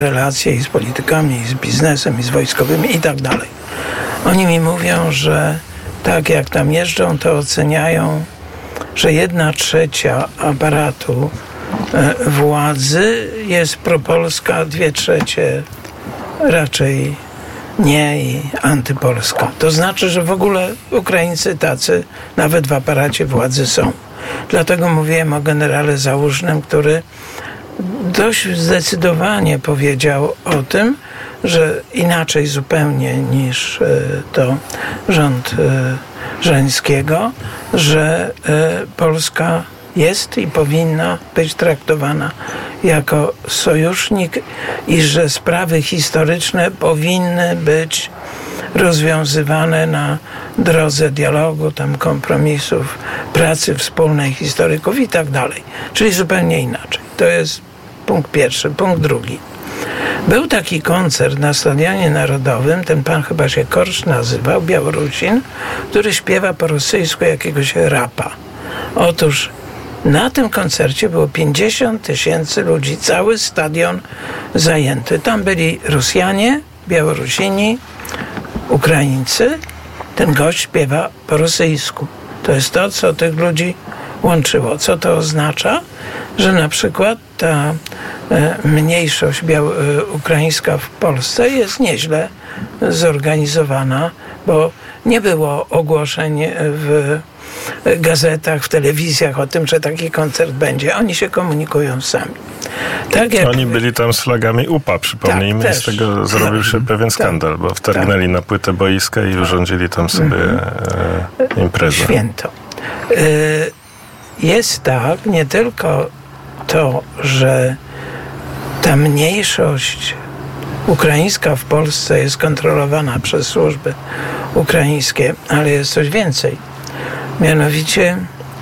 relacje i z politykami, i z biznesem, i z wojskowymi i tak dalej. Oni mi mówią, że tak jak tam jeżdżą, to oceniają, że 1/3 aparatu władzy jest propolska, 2/3 raczej nie i antypolska. To znaczy, że w ogóle Ukraińcy tacy nawet w aparacie władzy są. Dlatego mówiłem o generale Załużnym, który dość zdecydowanie powiedział o tym, że inaczej zupełnie niż to rząd Żeleńskiego, że Polska jest i powinna być traktowana jako sojusznik i że sprawy historyczne powinny być rozwiązywane na drodze dialogu, tam kompromisów, pracy wspólnej historyków i tak dalej. Czyli zupełnie inaczej. To jest punkt pierwszy. Punkt drugi. Był taki koncert na Stadionie Narodowym, ten pan chyba się Korsz nazywał, Białorusin, który śpiewa po rosyjsku jakiegoś rapa. Otóż na tym koncercie było 50 000 ludzi, cały stadion zajęty. Tam byli Rosjanie, Białorusini, Ukraińcy. Ten gość śpiewa po rosyjsku. To jest to, co tych ludzi łączyło. Co to oznacza? Że na przykład ta mniejszość ukraińska w Polsce jest nieźle zorganizowana, bo nie było ogłoszeń w gazetach, w telewizjach o tym, że taki koncert będzie. Oni się komunikują sami. Tak jak Oni byli tam z flagami UPA, przypomnijmy, tak, i z tego zrobił się pewien skandal, bo wtargnęli na płytę boiska i urządzili tam sobie imprezę. Święto. Jest tak, nie tylko to, że ta mniejszość ukraińska w Polsce jest kontrolowana przez służby ukraińskie, ale jest coś więcej. Mianowicie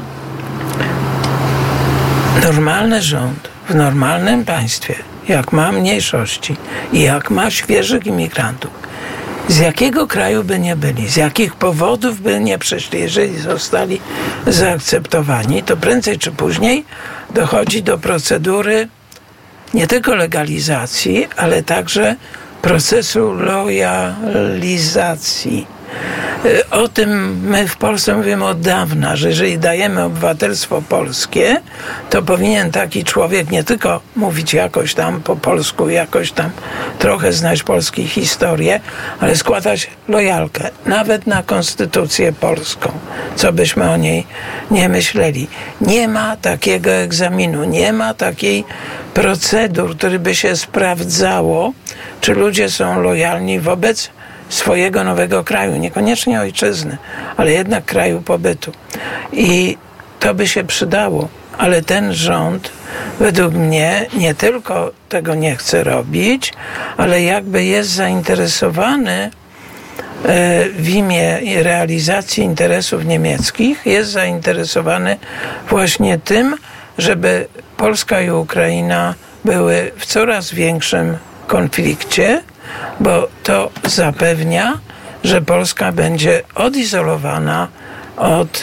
normalny rząd w normalnym państwie, jak ma mniejszości i jak ma świeżych imigrantów, z jakiego kraju by nie byli, z jakich powodów by nie przyszli, jeżeli zostali zaakceptowani, to prędzej czy później dochodzi do procedury nie tylko legalizacji, ale także procesu lojalizacji. O tym my w Polsce mówimy od dawna, że jeżeli dajemy obywatelstwo polskie, to powinien taki człowiek nie tylko mówić jakoś tam po polsku, jakoś tam trochę znać polską historię, ale składać lojalkę, nawet na konstytucję polską, co byśmy o niej nie myśleli. Nie ma takiego egzaminu, nie ma takiej procedur, który by się sprawdzało, czy ludzie są lojalni wobec swojego nowego kraju, niekoniecznie ojczyzny, ale jednak kraju pobytu. I to by się przydało, ale ten rząd według mnie nie tylko tego nie chce robić, ale jakby jest zainteresowany w imię realizacji interesów niemieckich, jest zainteresowany właśnie tym, żeby Polska i Ukraina były w coraz większym konflikcie, bo to zapewnia, że Polska będzie odizolowana od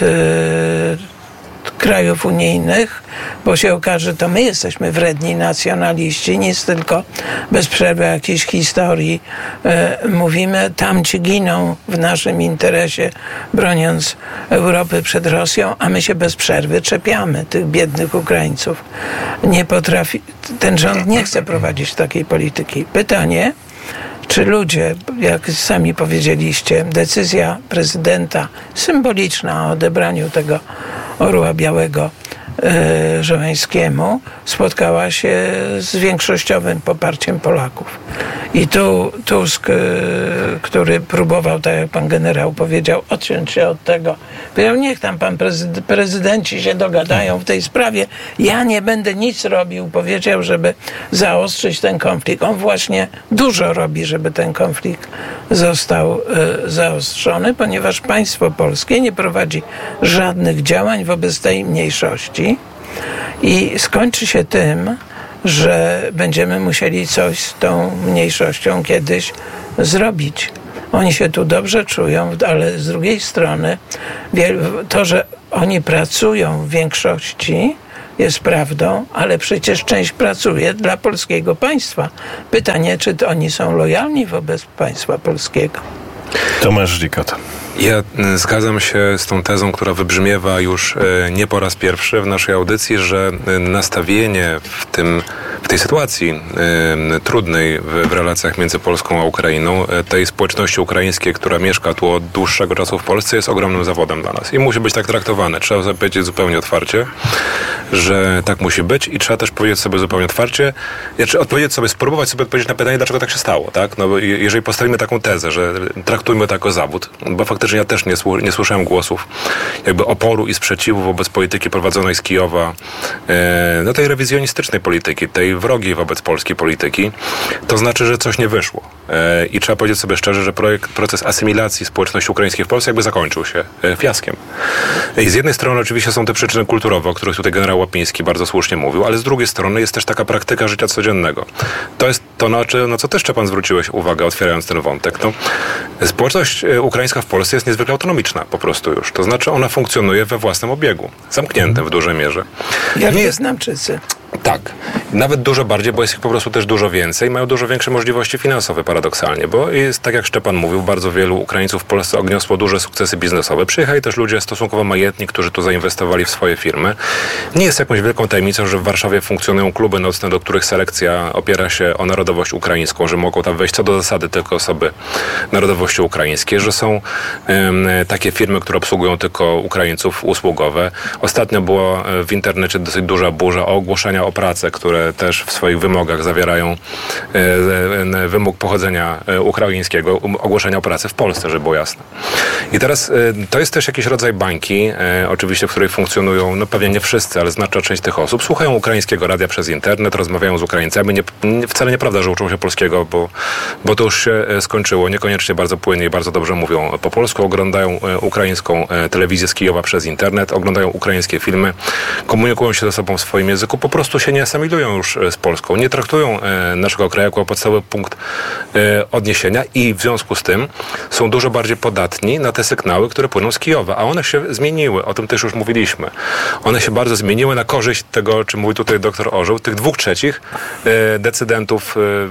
krajów unijnych, bo się okaże, że to my jesteśmy wredni nacjonaliści, nic tylko bez przerwy jakiejś historii mówimy, tamci giną w naszym interesie, broniąc Europy przed Rosją, a my się bez przerwy czepiamy tych biednych Ukraińców. Ten rząd nie chce prowadzić takiej polityki. Pytanie, czy ludzie, jak sami powiedzieliście, decyzja prezydenta symboliczna o odebraniu tego orła białego Żeleńskiemu spotkała się z większościowym poparciem Polaków. I tu Tusk, który próbował, tak jak pan generał powiedział, odciąć się od tego, powiedział, niech tam pan prezydenci się dogadają w tej sprawie, ja nie będę nic robił, powiedział, żeby zaostrzyć ten konflikt. On właśnie dużo robi, żeby ten konflikt został zaostrzony, ponieważ państwo polskie nie prowadzi żadnych działań wobec tej mniejszości i skończy się tym, że będziemy musieli coś z tą mniejszością kiedyś zrobić. Oni się tu dobrze czują, ale z drugiej strony to, że oni pracują w większości, jest prawdą, ale przecież część pracuje dla polskiego państwa. Pytanie, czy to oni są lojalni wobec państwa polskiego? Tomasz Żdżikot. Ja zgadzam się z tą tezą, która wybrzmiewa już nie po raz pierwszy w naszej audycji, że nastawienie w tej sytuacji trudnej w relacjach między Polską a Ukrainą, tej społeczności ukraińskiej, która mieszka tu od dłuższego czasu w Polsce, jest ogromnym zawodem dla nas. I musi być tak traktowane. Trzeba sobie powiedzieć zupełnie otwarcie, że tak musi być i trzeba też powiedzieć sobie zupełnie otwarcie, spróbować sobie odpowiedzieć na pytanie, dlaczego tak się stało, tak? No bo jeżeli postawimy taką tezę, że traktujmy to jako zawód, bo faktycznie ja też nie słyszałem głosów jakby oporu i sprzeciwu wobec polityki prowadzonej z Kijowa, tej rewizjonistycznej polityki, tej wrogiej wobec polskiej polityki, to znaczy, że coś nie wyszło. I trzeba powiedzieć sobie szczerze, że proces asymilacji społeczności ukraińskiej w Polsce jakby zakończył się fiaskiem. I z jednej strony oczywiście są te przyczyny kulturowe, o których tutaj generał Łapiński bardzo słusznie mówił, ale z drugiej strony jest też taka praktyka życia codziennego. To jest to, na co też, Szczepan, zwróciłeś uwagę, otwierając ten wątek. No, społeczność ukraińska w Polsce jest niezwykle autonomiczna po prostu już. To znaczy ona funkcjonuje we własnym obiegu, zamkniętym w dużej mierze. Jak Wietnamczycy. Tak. Nawet dużo bardziej, bo jest ich po prostu też dużo więcej. Mają dużo większe możliwości finansowe paradoksalnie, bo jest, tak jak Szczepan mówił, bardzo wielu Ukraińców w Polsce odniosło duże sukcesy biznesowe. Przyjechali też ludzie stosunkowo majętni, którzy tu zainwestowali w swoje firmy. Nie jest jakąś wielką tajemnicą, że w Warszawie funkcjonują kluby nocne, do których selekcja opiera się o narodowość ukraińską, że mogą tam wejść co do zasady tylko osoby narodowości ukraińskiej, że są takie firmy, które obsługują tylko Ukraińców usługowe. Ostatnio była w internecie dosyć duża burza o ogłoszenia o pracę, które też w swoich wymogach zawierają wymóg pochodzenia ukraińskiego, ogłoszenia o pracę w Polsce, żeby było jasne. I teraz to jest też jakiś rodzaj bańki, oczywiście, w której funkcjonują, no pewnie nie wszyscy, ale znaczna część tych osób, słuchają ukraińskiego radia przez internet, rozmawiają z Ukraińcami. Wcale nieprawda, że uczą się polskiego, bo to już się skończyło. Niekoniecznie bardzo płynnie i bardzo dobrze mówią po polsku, oglądają ukraińską telewizję z Kijowa przez internet, oglądają ukraińskie filmy, komunikują się ze sobą w swoim języku, po prostu się nie asymilują już z Polską, nie traktują naszego kraju jako podstawowy punkt odniesienia i w związku z tym są dużo bardziej podatni na te sygnały, które płyną z Kijowa, a one się zmieniły, o tym też już mówiliśmy. One się bardzo zmieniły na korzyść tego, o czym mówi tutaj doktor Orzeł, tych 2/3 decydentów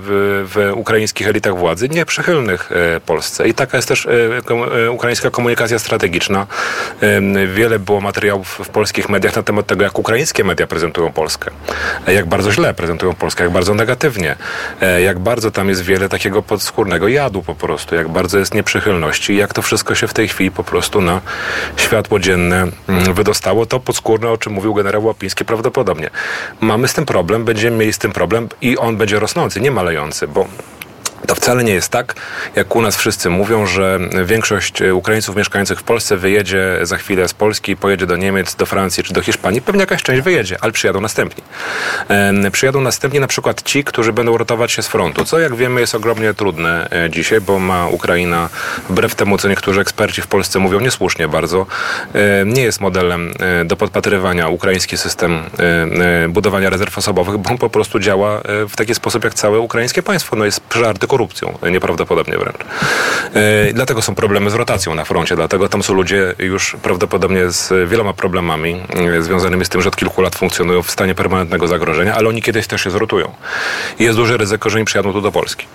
w ukraińskich elitach władzy, nieprzychylnych Polsce. I taka jest też ukraińska komunikacja strategiczna. Wiele było materiałów w polskich mediach na temat tego, jak ukraińskie media prezentują Polskę. Jak bardzo źle prezentują Polskę, jak bardzo negatywnie, jak bardzo tam jest wiele takiego podskórnego jadu po prostu, jak bardzo jest nieprzychylności i jak to wszystko się w tej chwili po prostu na światło dzienne wydostało. To podskórne, o czym mówił generał Łapiński, prawdopodobnie. Mamy z tym problem, będziemy mieli z tym problem i on będzie rosnący, nie malejący, bo to wcale nie jest tak, jak u nas wszyscy mówią, że większość Ukraińców mieszkających w Polsce wyjedzie za chwilę z Polski, pojedzie do Niemiec, do Francji czy do Hiszpanii. Pewnie jakaś część wyjedzie, ale przyjadą następni. Przyjadą następni na przykład ci, którzy będą rotować się z frontu, co jak wiemy jest ogromnie trudne dzisiaj, bo ma Ukraina, wbrew temu co niektórzy eksperci w Polsce mówią, niesłusznie bardzo, nie jest modelem do podpatrywania ukraiński system budowania rezerw osobowych, bo on po prostu działa w taki sposób jak całe ukraińskie państwo. No jest przeżarty korupcją, nieprawdopodobnie wręcz. Dlatego są problemy z rotacją na froncie, dlatego tam są ludzie już prawdopodobnie z wieloma problemami związanymi z tym, że od kilku lat funkcjonują w stanie permanentnego zagrożenia, ale oni kiedyś też się zrotują. I jest duże ryzyko, że nie przyjadą tu do Polski.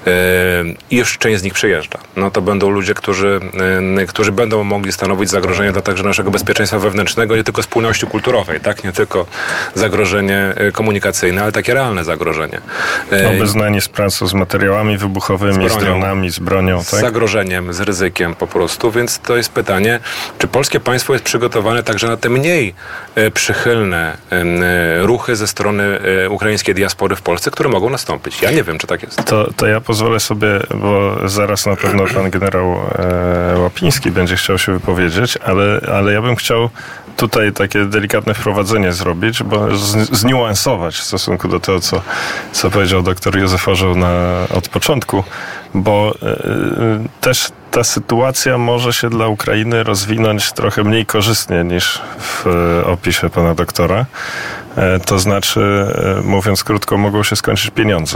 I już część z nich przyjeżdża. No to będą ludzie, którzy będą mogli stanowić zagrożenie dla także naszego bezpieczeństwa wewnętrznego, nie tylko spójności kulturowej, tak? Nie tylko zagrożenie komunikacyjne, ale takie realne zagrożenie. Obeznani z pracą z materiałami wybuchowymi, z dronami, z bronią, tak? Z zagrożeniem, z ryzykiem po prostu, więc to jest pytanie, czy polskie państwo jest przygotowane także na te mniej przychylne ruchy ze strony ukraińskiej diaspory w Polsce, które mogą nastąpić. Ja nie wiem, czy tak jest. To ja pozwolę sobie, bo zaraz na pewno pan generał Łapiński będzie chciał się wypowiedzieć, ale ja bym chciał tutaj takie delikatne wprowadzenie zrobić, bo zniuansować w stosunku do tego, co powiedział doktor Józef Orzeł od początku, bo też ta sytuacja może się dla Ukrainy rozwinąć trochę mniej korzystnie niż w opisie pana doktora. To znaczy, mówiąc krótko, mogą się skończyć pieniądze.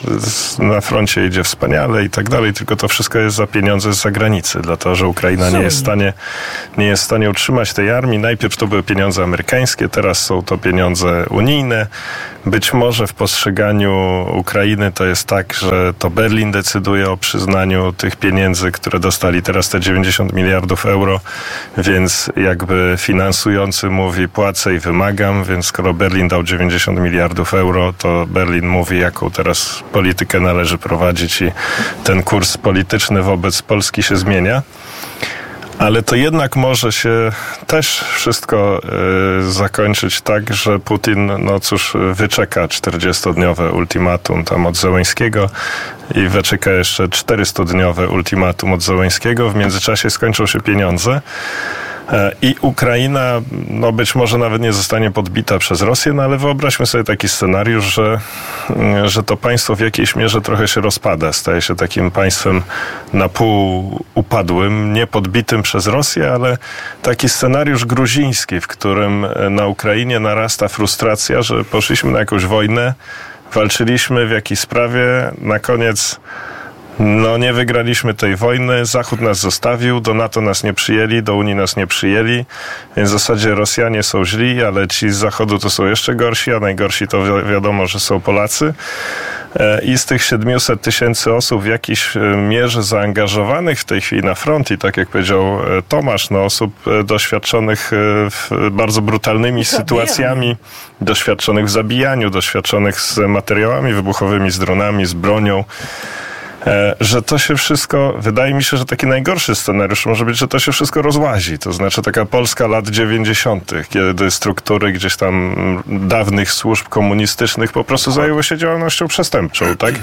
na froncie idzie wspaniale i tak dalej, tylko to wszystko jest za pieniądze z zagranicy, dlatego że Ukraina nie jest w stanie utrzymać tej armii. Najpierw to były pieniądze amerykańskie, teraz są to pieniądze unijne. Być może w postrzeganiu Ukrainy to jest tak, że to Berlin decyduje o przyznaniu tych pieniędzy, które dostali teraz, te 90 miliardów euro, więc jakby finansujący mówi płacę i wymagam, więc skoro Berlin dał 90 miliardów euro, to Berlin mówi, jaką teraz politykę należy prowadzić i ten kurs polityczny wobec Polski się zmienia. Ale to jednak może się też wszystko zakończyć tak, że Putin, wyczeka 40-dniowe ultimatum tam od Zełenskiego i wyczeka jeszcze 400-dniowe ultimatum od Zełenskiego. W międzyczasie skończą się pieniądze. I Ukraina, być może nawet nie zostanie podbita przez Rosję, ale wyobraźmy sobie taki scenariusz, że to państwo w jakiejś mierze trochę się rozpada, staje się takim państwem na pół upadłym, nie podbitym przez Rosję, ale taki scenariusz gruziński, w którym na Ukrainie narasta frustracja, że poszliśmy na jakąś wojnę, walczyliśmy w jakiejś sprawie, na koniec nie wygraliśmy tej wojny, Zachód nas zostawił, do NATO nas nie przyjęli, do Unii nas nie przyjęli, więc w zasadzie Rosjanie są źli, ale ci z Zachodu to są jeszcze gorsi, a najgorsi to wiadomo, że są Polacy. I z tych 700 tysięcy osób w jakiejś mierze zaangażowanych w tej chwili na front i tak jak powiedział Tomasz, osób doświadczonych bardzo brutalnymi sytuacjami, doświadczonych w zabijaniu, doświadczonych z materiałami wybuchowymi, z dronami, z bronią, że to się wszystko, wydaje mi się, że taki najgorszy scenariusz może być, że to się wszystko rozłazi. To znaczy taka Polska lat 90., kiedy struktury gdzieś tam dawnych służb komunistycznych po prostu zajęły się działalnością przestępczą, tak?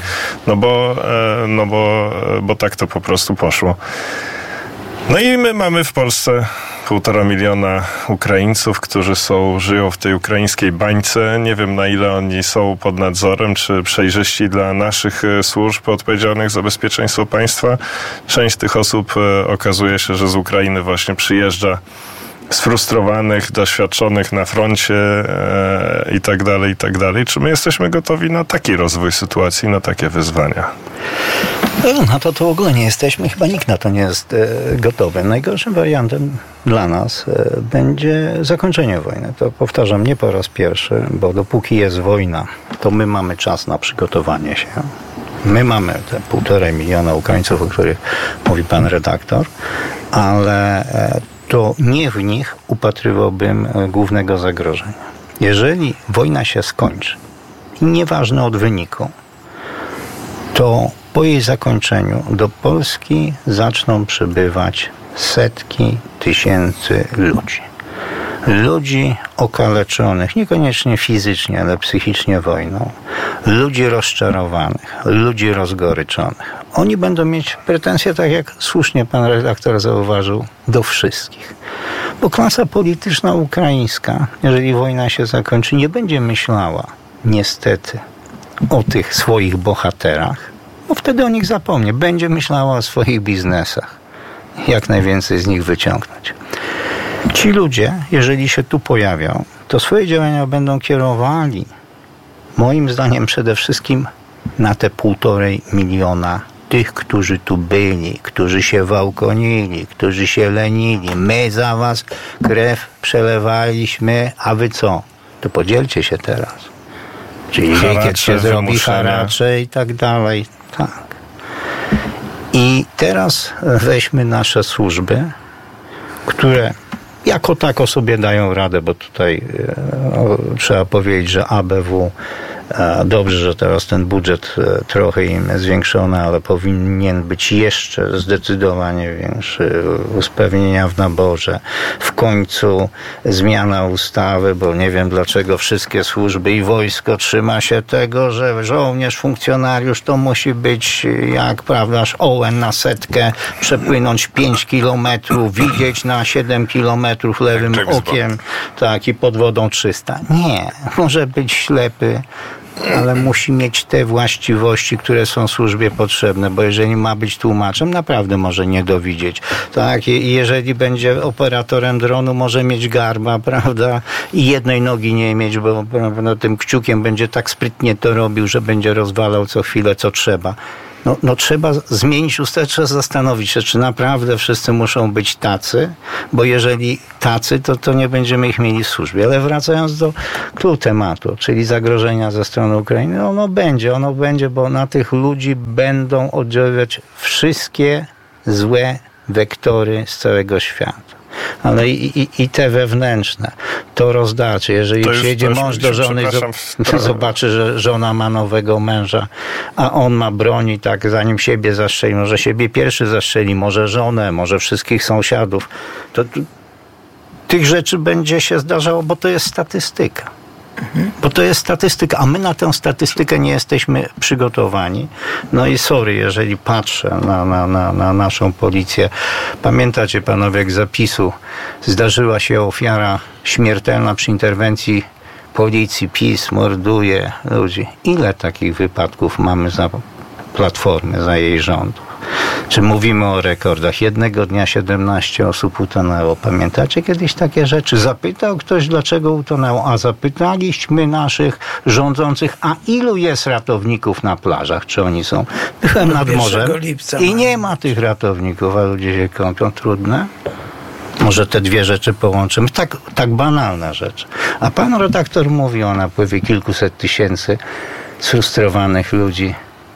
Bo tak to po prostu poszło. I my mamy w Polsce 1,5 miliona Ukraińców, którzy żyją w tej ukraińskiej bańce. Nie wiem, na ile oni są pod nadzorem, czy przejrzyści dla naszych służb odpowiedzialnych za bezpieczeństwo państwa. Część tych osób okazuje się, że z Ukrainy właśnie przyjeżdża sfrustrowanych, doświadczonych na froncie i tak dalej, i tak dalej. Czy my jesteśmy gotowi na taki rozwój sytuacji, na takie wyzwania? Na to w ogóle nie jesteśmy. Chyba nikt na to nie jest gotowy. Najgorszym wariantem dla nas będzie zakończenie wojny. To powtarzam nie po raz pierwszy, bo dopóki jest wojna, to my mamy czas na przygotowanie się. My mamy te 1,5 miliona Ukraińców, o których mówi pan redaktor, ale to nie w nich upatrywałbym głównego zagrożenia. Jeżeli wojna się skończy, nieważne od wyniku, to po jej zakończeniu do Polski zaczną przybywać setki tysięcy ludzi. Ludzi okaleczonych, niekoniecznie fizycznie, ale psychicznie wojną. Ludzi rozczarowanych, ludzi rozgoryczonych. Oni będą mieć pretensje, tak jak słusznie pan redaktor zauważył, do wszystkich. Bo klasa polityczna ukraińska, jeżeli wojna się zakończy, nie będzie myślała, niestety, o tych swoich bohaterach, bo wtedy o nich zapomnie. Będzie myślała o swoich biznesach. Jak najwięcej z nich wyciągnąć. Ci ludzie, jeżeli się tu pojawią, to swoje działania będą kierowali, moim zdaniem przede wszystkim na te 1,5 miliona tych, którzy tu byli, którzy się wałkonili, którzy się lenili. My za was krew przelewaliśmy, a wy co? To podzielcie się teraz. Czyli kiedy się zrobi haracze i tak dalej. Tak. I teraz weźmy nasze służby, które jako tako sobie dają radę, bo tutaj trzeba powiedzieć, że ABW, dobrze, że teraz ten budżet trochę im zwiększony, ale powinien być jeszcze zdecydowanie większy. Usprawnienia w naborze. W końcu zmiana ustawy, bo nie wiem dlaczego wszystkie służby i wojsko trzyma się tego, że żołnierz, funkcjonariusz to musi być jak, prawdaż, ołen na setkę, przepłynąć 5 kilometrów, widzieć na 7 kilometrów lewym okiem, tak, i pod wodą 300. Nie, może być ślepy ale musi mieć te właściwości, które są służbie potrzebne, bo jeżeli ma być tłumaczem, naprawdę może nie dowidzieć. Tak, i jeżeli będzie operatorem dronu, może mieć garba, prawda, i jednej nogi nie mieć, bo tym kciukiem będzie tak sprytnie to robił, że będzie rozwalał co chwilę, co trzeba. No trzeba zmienić ustawę, trzeba zastanowić się, czy naprawdę wszyscy muszą być tacy, bo jeżeli tacy, to nie będziemy ich mieli w służbie. Ale wracając do clou tematu, czyli zagrożenia ze strony Ukrainy, ono będzie, bo na tych ludzi będą oddziaływać wszystkie złe wektory z całego świata. Ale i te wewnętrzne, to rozdarcie. Jeżeli przyjedzie mąż do żony i zobaczy, że żona ma nowego męża, a on ma broni, tak, zanim siebie zastrzeli, może siebie pierwszy zastrzeli, może żonę, może wszystkich sąsiadów, to tych rzeczy będzie się zdarzało, bo to jest statystyka. Bo to jest statystyka, a my na tę statystykę nie jesteśmy przygotowani. No i sorry, jeżeli patrzę na naszą policję. Pamiętacie panowie, jak zapisu zdarzyła się ofiara śmiertelna przy interwencji policji, PiS morduje ludzi. Ile takich wypadków mamy za Platformy, za jej rządów? Czy mówimy o rekordach? Jednego dnia 17 osób utonęło. Pamiętacie kiedyś takie rzeczy? Zapytał ktoś, dlaczego utonęło? A zapytaliśmy naszych rządzących, a ilu jest ratowników na plażach? Czy oni są? Byłem nad morzem i nie ma tych ratowników, a ludzie się kąpią. Trudne? Może te dwie rzeczy połączymy. Tak banalna rzecz. A pan redaktor mówi o napływie kilkuset tysięcy sfrustrowanych ludzi,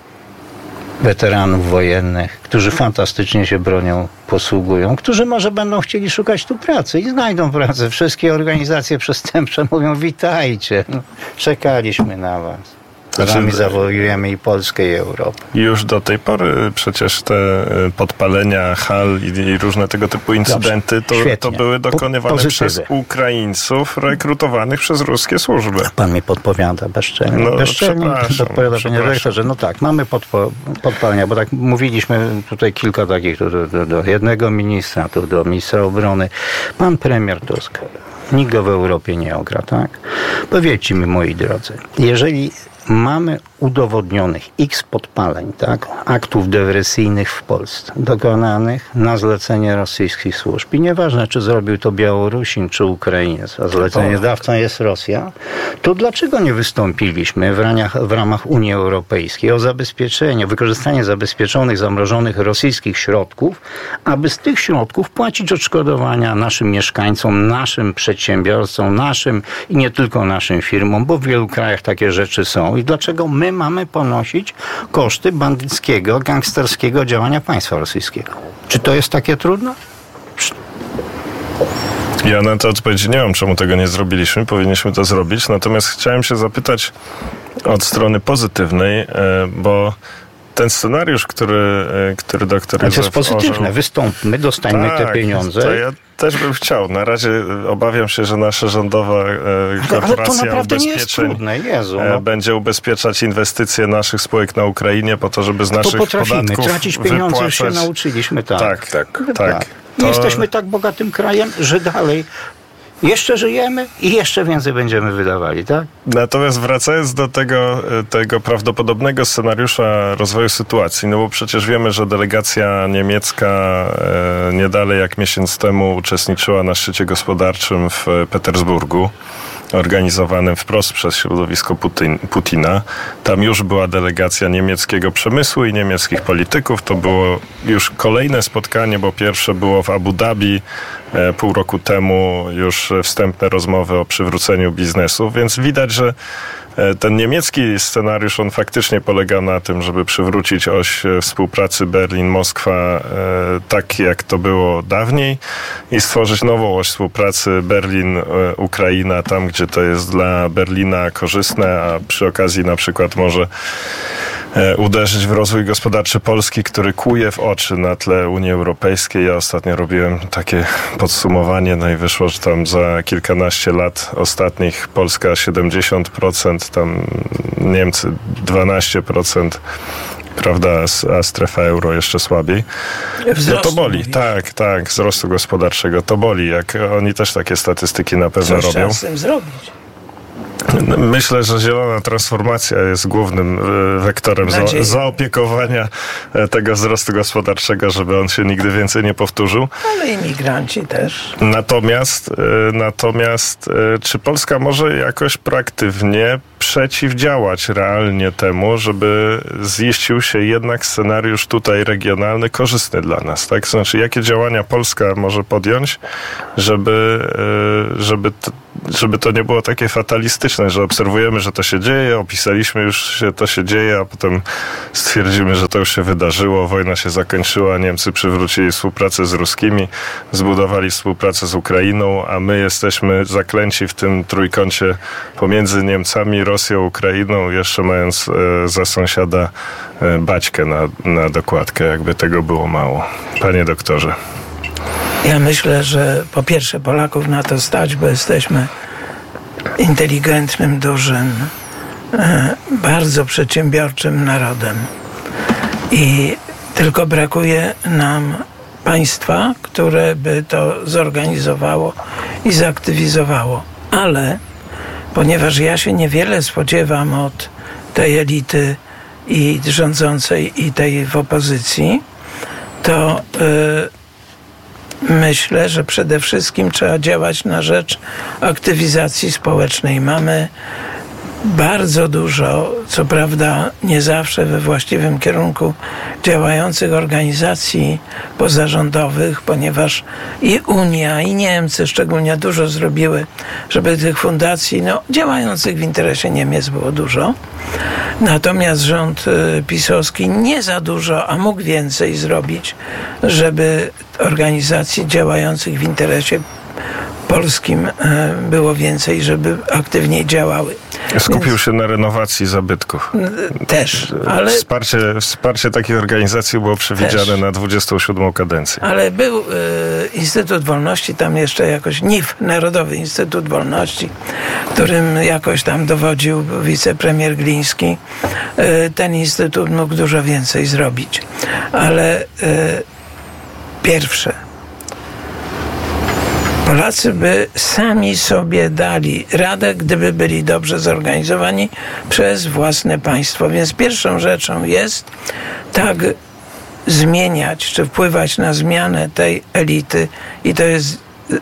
weteranów wojennych, którzy fantastycznie się bronią posługują, którzy może będą chcieli szukać tu pracy i znajdą pracę. Wszystkie organizacje przestępcze mówią: witajcie, czekaliśmy na was. Z wami zawojujemy i Polskę, i Europę. Już do tej pory przecież te podpalenia hal i różne tego typu incydenty to były dokonywane przez Ukraińców rekrutowanych przez ruskie służby. Pan mi podpowiada bezczelnie. Bezczelnie podpowiada, panie dyrektorze. No tak, mamy podpalenia, bo tak mówiliśmy tutaj kilka takich, do jednego ministra, tu do ministra obrony. Pan premier Tusk. Nikt go w Europie nie ogra, tak? Powiedzcie mi, moi drodzy, jeżeli mamy udowodnionych x podpaleń, tak, aktów dywersyjnych w Polsce, dokonanych na zlecenie rosyjskich służb. I nieważne, czy zrobił to Białorusin, czy Ukrainiec, a zleceniodawcą jest Rosja, to dlaczego nie wystąpiliśmy w ramach Unii Europejskiej o zabezpieczenie, wykorzystanie zabezpieczonych, zamrożonych rosyjskich środków, aby z tych środków płacić odszkodowania naszym mieszkańcom, naszym przedsiębiorcom, naszym i nie tylko naszym firmom, bo w wielu krajach takie rzeczy są. I dlaczego my mamy ponosić koszty bandyckiego, gangsterskiego działania państwa rosyjskiego? Czy to jest takie trudne? Ja na to odpowiedzi nie mam, czemu tego nie zrobiliśmy. Powinniśmy to zrobić. Natomiast chciałem się zapytać od strony pozytywnej, bo ten scenariusz, który doktor Józef to jest pozytywne. Wystąpmy, dostańmy te pieniądze. To ja też bym chciał. Na razie obawiam się, że nasza rządowa korporacja ubezpieczeń będzie ubezpieczać inwestycje naszych spółek na Ukrainie po to, żeby z naszych podatków tracić pieniądze, już się nauczyliśmy. Tak. To... Jesteśmy tak bogatym krajem, że dalej jeszcze żyjemy i jeszcze więcej będziemy wydawali, tak? Natomiast wracając do tego prawdopodobnego scenariusza rozwoju sytuacji, no bo przecież wiemy, że delegacja niemiecka nie dalej jak miesiąc temu uczestniczyła na szczycie gospodarczym w Petersburgu, organizowanym wprost przez środowisko Putina. Tam już była delegacja niemieckiego przemysłu i niemieckich polityków. To było już kolejne spotkanie, bo pierwsze było w Abu Dhabi pół roku temu, już wstępne rozmowy o przywróceniu biznesu, więc widać, że ten niemiecki scenariusz, on faktycznie polega na tym, żeby przywrócić oś współpracy Berlin-Moskwa tak, jak to było dawniej i stworzyć nową oś współpracy Berlin-Ukraina, tam, gdzie to jest dla Berlina korzystne, a przy okazji na przykład może uderzyć w rozwój gospodarczy Polski, który kłuje w oczy na tle Unii Europejskiej. Ja ostatnio robiłem takie podsumowanie, no i wyszło, że tam za kilkanaście lat ostatnich Polska 70%, tam Niemcy 12%, prawda, a strefa euro jeszcze słabiej. No to boli, tak, wzrostu gospodarczego, to boli, jak oni też takie statystyki na pewno robią. Co z tym zrobić? Myślę, że zielona transformacja jest głównym wektorem zaopiekowania tego wzrostu gospodarczego, żeby on się nigdy więcej nie powtórzył. Ale imigranci też. Natomiast czy Polska może jakoś proaktywnie przeciwdziałać realnie temu, żeby ziścił się jednak scenariusz tutaj regionalny korzystny dla nas, tak? Znaczy, jakie działania Polska może podjąć, żeby to nie było takie fatalistyczne, że obserwujemy, że to się dzieje, opisaliśmy już, że to się dzieje, a potem stwierdzimy, że to już się wydarzyło, wojna się zakończyła, Niemcy przywrócili współpracę z ruskimi, zbudowali współpracę z Ukrainą, a my jesteśmy zaklęci w tym trójkącie pomiędzy Niemcami, Rosją, Ukrainą, jeszcze mając za sąsiada Baćkę na dokładkę, jakby tego było mało. Panie doktorze. Ja myślę, że po pierwsze Polaków na to stać, bo jesteśmy inteligentnym, dużym, bardzo przedsiębiorczym narodem. I tylko brakuje nam państwa, które by to zorganizowało i zaktywizowało. Ale ponieważ ja się niewiele spodziewam od tej elity i rządzącej, i tej w opozycji, to myślę, że przede wszystkim trzeba działać na rzecz aktywizacji społecznej. Mamy bardzo dużo, co prawda nie zawsze we właściwym kierunku, działających organizacji pozarządowych, ponieważ i Unia, i Niemcy szczególnie dużo zrobiły, żeby tych fundacji działających w interesie Niemiec było dużo. Natomiast rząd pisowski nie za dużo, a mógł więcej zrobić, żeby organizacji działających w interesie polskim było więcej, żeby aktywniej działały. Skupił się na renowacji zabytków. Też, ale... Wsparcie takich organizacji było przewidziane też na 27. kadencję. Ale był Instytut Wolności, tam jeszcze jakoś NIW, Narodowy Instytut Wolności, którym jakoś tam dowodził wicepremier Gliński. Ten instytut mógł dużo więcej zrobić. Ale pierwsze, Polacy by sami sobie dali radę, gdyby byli dobrze zorganizowani przez własne państwo. Więc pierwszą rzeczą jest tak zmieniać, czy wpływać na zmianę tej elity, i to jest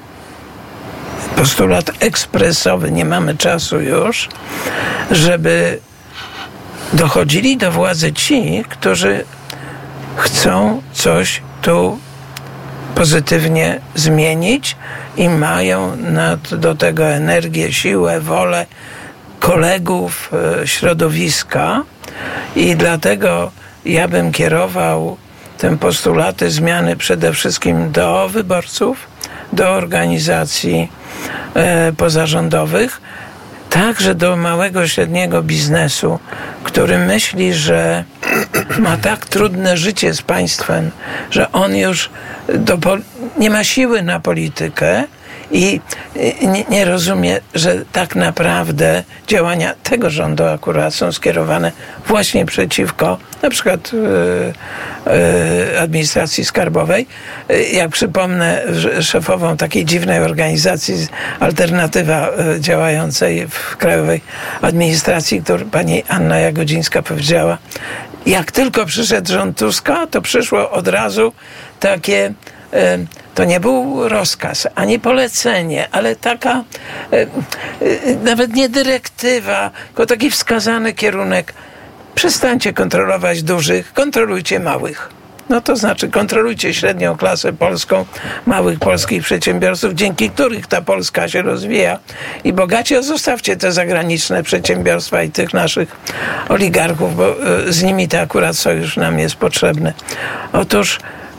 postulat ekspresowy, nie mamy czasu już, żeby dochodzili do władzy ci, którzy chcą coś tu pozytywnie zmienić i mają do tego energię, siłę, wolę kolegów, środowiska, i dlatego ja bym kierował te postulaty zmiany przede wszystkim do wyborców, do organizacji pozarządowych, także do małego, średniego biznesu, który myśli, że ma tak trudne życie z państwem, że on już nie ma siły na politykę i nie rozumie, że tak naprawdę działania tego rządu akurat są skierowane właśnie przeciwko na przykład administracji skarbowej. Jak przypomnę szefową takiej dziwnej organizacji Alternatywa działającej w Krajowej Administracji, pani Anna Jagodzińska powiedziała, jak tylko przyszedł rząd Tuska, to przyszło od razu takie, to nie był rozkaz, ani polecenie, ale taka nawet nie dyrektywa, tylko taki wskazany kierunek. Przestańcie kontrolować dużych, kontrolujcie małych. No to znaczy kontrolujcie średnią klasę polską, małych polskich przedsiębiorców, dzięki których ta Polska się rozwija i bogaci, a zostawcie te zagraniczne przedsiębiorstwa i tych naszych oligarchów, bo z nimi to akurat sojusz nam jest potrzebny. Otóż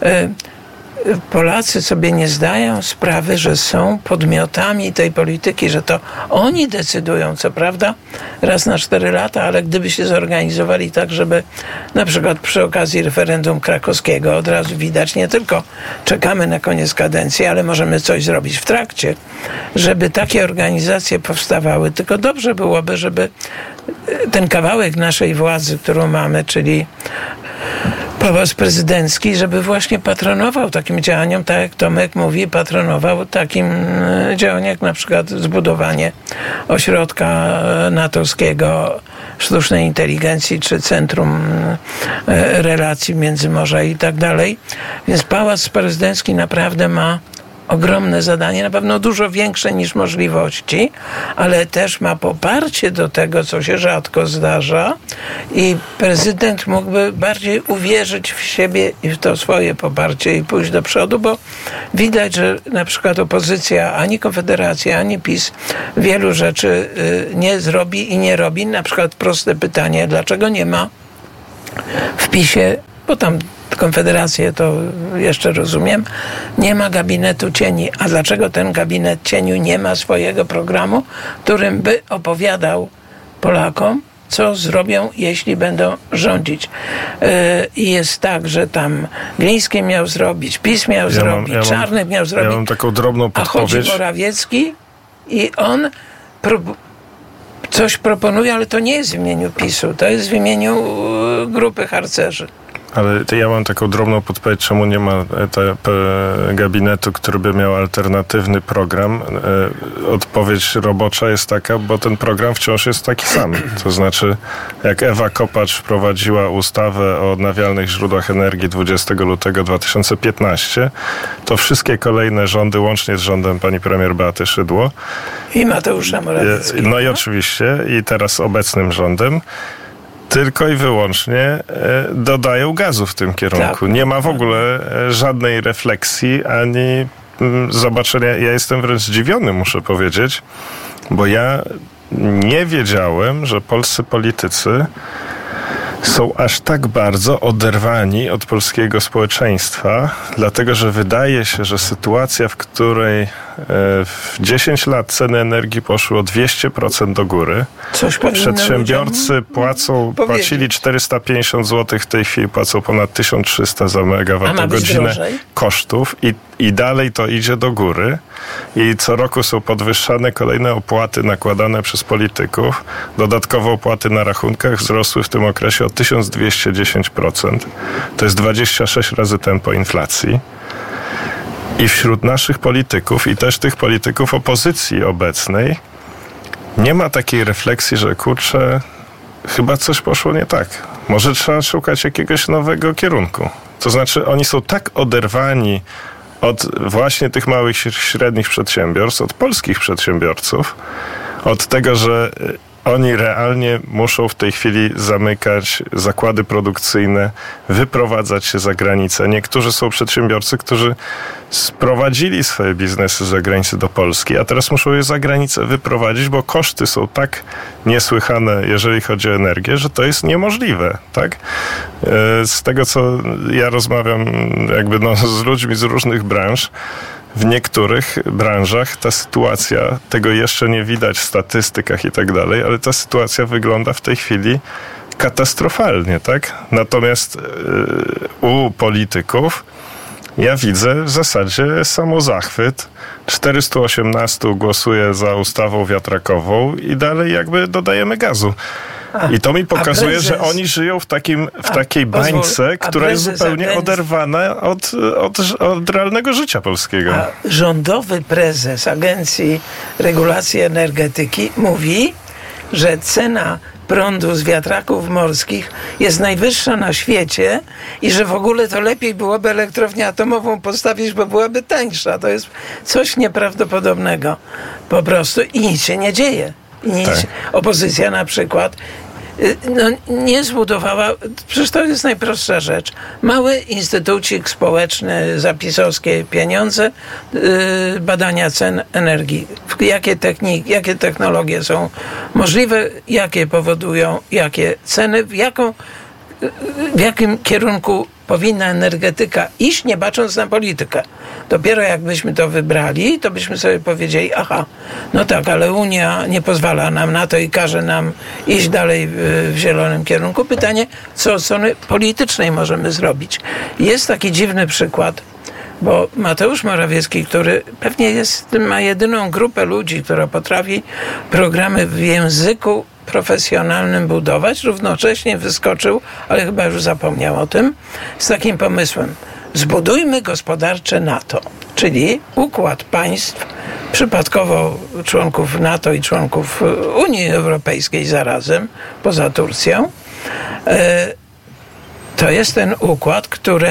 Polacy sobie nie zdają sprawy, że są podmiotami tej polityki, że to oni decydują, co prawda, raz na 4 lata, ale gdyby się zorganizowali tak, żeby na przykład przy okazji referendum krakowskiego od razu widać, nie tylko czekamy na koniec kadencji, ale możemy coś zrobić w trakcie, żeby takie organizacje powstawały. Tylko dobrze byłoby, żeby ten kawałek naszej władzy, którą mamy, czyli Pałac Prezydencki, żeby właśnie patronował takim działaniom, tak jak Tomek mówi, patronował takim działaniom, jak na przykład zbudowanie ośrodka natowskiego sztucznej inteligencji, czy Centrum Relacji Międzymorza i tak dalej. Więc Pałac Prezydencki naprawdę ma ogromne zadanie, na pewno dużo większe niż możliwości, ale też ma poparcie do tego, co się rzadko zdarza, i prezydent mógłby bardziej uwierzyć w siebie i w to swoje poparcie i pójść do przodu, bo widać, że na przykład opozycja, ani Konfederacja, ani PiS wielu rzeczy nie zrobi i nie robi. Na przykład proste pytanie, dlaczego nie ma w PiS-ie, bo tam Konfederację to jeszcze rozumiem, nie ma gabinetu cieni. A dlaczego ten gabinet cieniu nie ma swojego programu, którym by opowiadał Polakom, co zrobią, jeśli będą rządzić? I jest tak, że tam Gliński miał zrobić, PiS miał zrobić, Czarnek miał zrobić. Ja mam taką drobną podpowiedź. A chodzi Morawiecki i on coś proponuje, ale to nie jest w imieniu PiS-u, to jest w imieniu grupy harcerzy. Ale ja mam taką drobną podpowiedź, czemu nie ma gabinetu, który by miał alternatywny program. Odpowiedź robocza jest taka, bo ten program wciąż jest taki sam. To znaczy, jak Ewa Kopacz wprowadziła ustawę o odnawialnych źródłach energii 20 lutego 2015, to wszystkie kolejne rządy, łącznie z rządem pani premier Beaty Szydło i Mateusza Morawieckiego. No i oczywiście, i teraz obecnym rządem, tylko i wyłącznie dodają gazu w tym kierunku. Tak. Nie ma w ogóle żadnej refleksji, ani zobaczenia. Ja jestem wręcz zdziwiony, muszę powiedzieć, bo ja nie wiedziałem, że polscy politycy są aż tak bardzo oderwani od polskiego społeczeństwa, dlatego że wydaje się, że sytuacja, w której w 10 lat ceny energii poszły o 200% do góry, przedsiębiorcy płacili 450 zł, w tej chwili płacą ponad 1300 za megawattogodzinę kosztów i dalej to idzie do góry i co roku są podwyższane kolejne opłaty nakładane przez polityków. Dodatkowo opłaty na rachunkach wzrosły w tym okresie o 1210%. To jest 26 razy tempo inflacji. I wśród naszych polityków i też tych polityków opozycji obecnej nie ma takiej refleksji, że kurczę, chyba coś poszło nie tak. Może trzeba szukać jakiegoś nowego kierunku. To znaczy oni są tak oderwani od właśnie tych małych i średnich przedsiębiorstw, od polskich przedsiębiorców, od tego, że oni realnie muszą w tej chwili zamykać zakłady produkcyjne, wyprowadzać się za granicę. Niektórzy są przedsiębiorcy, którzy sprowadzili swoje biznesy z zagranicy do Polski, a teraz muszą je za granicę wyprowadzić, bo koszty są tak niesłychane, jeżeli chodzi o energię, że to jest niemożliwe, tak? Z tego, co ja rozmawiam z ludźmi z różnych branż, w niektórych branżach ta sytuacja, tego jeszcze nie widać w statystykach i tak dalej, ale ta sytuacja wygląda w tej chwili katastrofalnie, tak? Natomiast u polityków ja widzę w zasadzie samozachwyt. 418 głosuje za ustawą wiatrakową i dalej dodajemy gazu. I to mi pokazuje, że oni żyją w takiej bańce, która jest zupełnie oderwana od realnego życia polskiego. A rządowy prezes Agencji Regulacji Energetyki mówi, że cena prądu z wiatraków morskich jest najwyższa na świecie i że w ogóle to lepiej byłoby elektrownię atomową postawić, bo byłaby tańsza. To jest coś nieprawdopodobnego po prostu i nic się nie dzieje. Opozycja na przykład nie zbudowała, przecież to jest najprostsza rzecz. Mały instytucik społeczny za pisowskie pieniądze, badania cen energii. Jakie technologie są możliwe, jakie powodują, jakie ceny, w jakim kierunku powinna energetyka iść, nie bacząc na politykę. Dopiero jakbyśmy to wybrali, to byśmy sobie powiedzieli, no tak, ale Unia nie pozwala nam na to i każe nam iść dalej w zielonym kierunku. Pytanie, co od strony politycznej możemy zrobić? Jest taki dziwny przykład, bo Mateusz Morawiecki, który pewnie ma jedyną grupę ludzi, która potrafi programy w języku profesjonalnym budować, równocześnie wyskoczył, ale chyba już zapomniał o tym, z takim pomysłem: zbudujmy gospodarcze NATO, czyli układ państw, przypadkowo członków NATO i członków Unii Europejskiej zarazem, poza Turcją. To jest ten układ,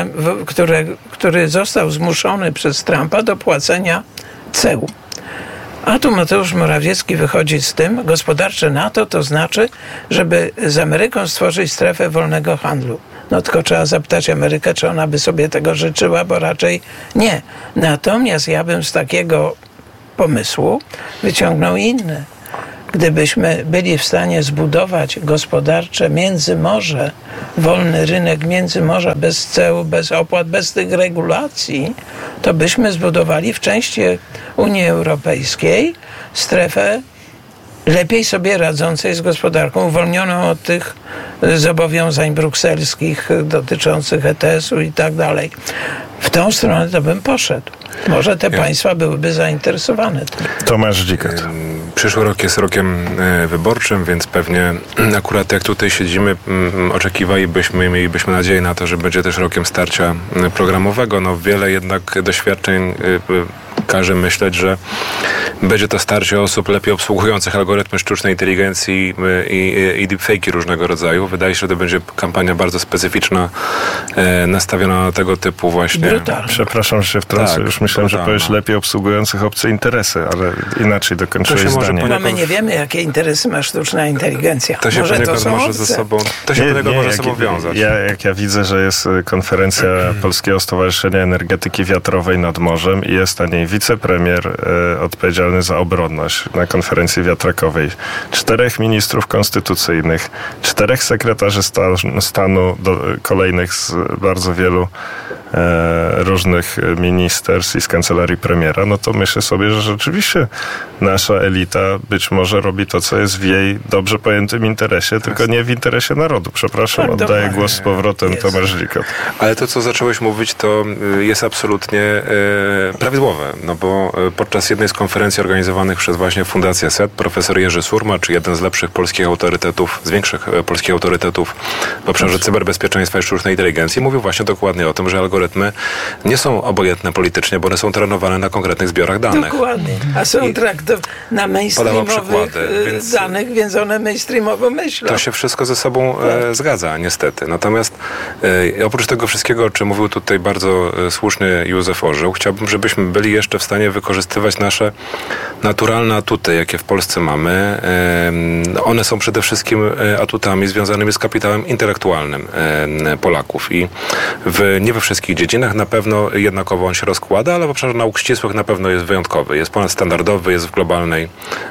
który został zmuszony przez Trumpa do płacenia ceł. A tu Mateusz Morawiecki wychodzi z tym: gospodarcze NATO to znaczy, żeby z Ameryką stworzyć strefę wolnego handlu. No tylko trzeba zapytać Amerykę, czy ona by sobie tego życzyła, bo raczej nie. Natomiast ja bym z takiego pomysłu wyciągnął inny. Gdybyśmy byli w stanie zbudować gospodarcze międzymorze, wolny rynek międzymorza, bez ceł, bez opłat, bez tych regulacji, to byśmy zbudowali w części Unii Europejskiej strefę lepiej sobie radzącej z gospodarką, uwolnioną od tych zobowiązań brukselskich dotyczących ETS-u i tak dalej. W tą stronę to bym poszedł. Może te państwa byłyby zainteresowane tym. Tomasz Dzikat. Przyszły rok jest rokiem wyborczym, więc pewnie akurat jak tutaj siedzimy, mielibyśmy nadzieję na to, że będzie też rokiem starcia programowego. No wiele jednak doświadczeń każe myśleć, że będzie to starcie osób lepiej obsługujących algorytmy sztucznej inteligencji i deepfake'i różnego rodzaju. Wydaje się, że to będzie kampania bardzo specyficzna, nastawiona na tego typu właśnie... Brutalne. Przepraszam, że się wtrącę. Już myślałem, że powiesz lepiej obsługujących obce interesy, ale inaczej dokończyłeś zdanie. No my nie wiemy, jakie interesy ma sztuczna inteligencja. To się może poniekąd to może ze sobą... To się poniekąd może ze sobą wiązać. Ja widzę, że jest konferencja Polskiego Stowarzyszenia Energetyki Wiatrowej nad Morzem i jest na niej wicepremier odpowiedzialny za obronność na konferencji wiatrakowej, 4 ministrów konstytucyjnych, 4 sekretarzy stanu kolejnych z bardzo wielu różnych ministerstw i z kancelarii premiera, no to myślę sobie, że rzeczywiście nasza elita być może robi to, co jest w jej dobrze pojętym interesie, tylko nie w interesie narodu. Przepraszam, Tak, oddaję głos z powrotem Tomasz Dzikat. Ale to, co zacząłeś mówić, to jest absolutnie prawidłowe, no bo podczas jednej z konferencji organizowanych przez właśnie Fundację SET profesor Jerzy Surmacz, jeden z lepszych polskich autorytetów, z większych polskich autorytetów w obszarze cyberbezpieczeństwa i sztucznej inteligencji, mówił właśnie dokładnie o tym, że algorytmy nie są obojętne politycznie, bo one są trenowane na konkretnych zbiorach danych. Dokładnie. A są na mainstreamowych danych, więc one mainstreamowo myślą. To się wszystko ze sobą zgadza, niestety. Natomiast oprócz tego wszystkiego, o czym mówił tutaj bardzo słusznie Józef Orzeł, chciałbym, żebyśmy byli jeszcze w stanie wykorzystywać nasze naturalne atuty, jakie w Polsce mamy. One są przede wszystkim atutami związanymi z kapitałem intelektualnym Polaków i nie we wszystkich dziedzinach na pewno jednakowo on się rozkłada, ale w obszarze nauk ścisłych na pewno jest wyjątkowy, jest ponadstandardowy, jest w globalnym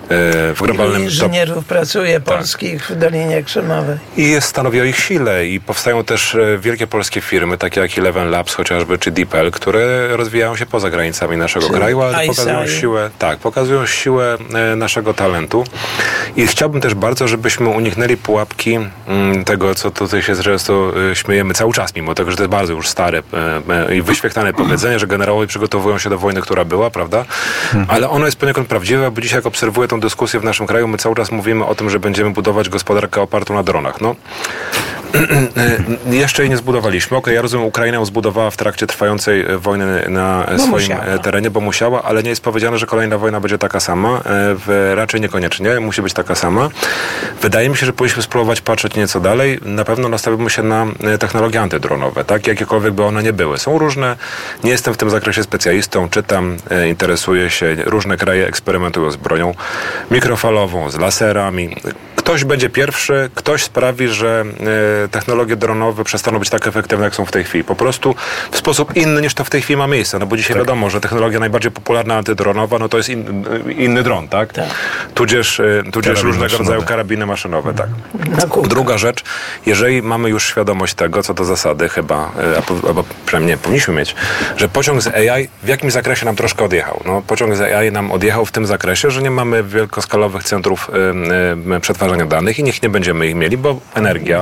inżynierów pracuje polskich w Dolinie Krzemowej. I stanowi o ich sile i powstają też wielkie polskie firmy, takie jak Eleven Labs chociażby, czy DeepL, które rozwijają się poza granicami naszego kraju, ale pokazują siłę naszego talentu. I chciałbym też bardzo, żebyśmy uniknęli pułapki tego, co tutaj się często śmiejemy cały czas, mimo tego, że to jest bardzo już stare i wyświetlane powiedzenie, że generałowie przygotowują się do wojny, która była, prawda? Ale ono jest poniekąd prawdziwe, bo dzisiaj jak obserwuję tę dyskusję w naszym kraju, my cały czas mówimy o tym, że będziemy budować gospodarkę opartą na dronach. No, jeszcze jej nie zbudowaliśmy. Ja rozumiem, Ukraina ją zbudowała w trakcie trwającej wojny na swoim terenie, bo musiała, ale nie jest powiedziane, że kolejna wojna będzie taka sama. Raczej niekoniecznie. Musi być taka sama. Wydaje mi się, że powinniśmy spróbować patrzeć nieco dalej. Na pewno nastawimy się na technologie antydronowe, tak? Jakiekolwiek by one nie były. Są różne. Nie jestem w tym zakresie specjalistą. Czytam, interesuję się. Różne kraje eksperymentują z bronią mikrofalową, z laserami. Ktoś będzie pierwszy, ktoś sprawi, że technologie dronowe przestaną być tak efektywne, jak są w tej chwili. Po prostu w sposób inny, niż to w tej chwili ma miejsce. No bo dzisiaj wiadomo, że technologia najbardziej popularna antydronowa, no to jest inny dron, tak? Tudzież różnego rodzaju karabiny maszynowe, tak. Druga rzecz, jeżeli mamy już świadomość tego, co do zasady chyba, albo przynajmniej powinniśmy mieć, że pociąg z AI w jakimś zakresie nam troszkę odjechał. No, pociąg z AI nam odjechał w tym zakresie, że nie mamy wielkoskalowych centrów przetwarzania danych i niech nie będziemy ich mieli, bo energia, o której tutaj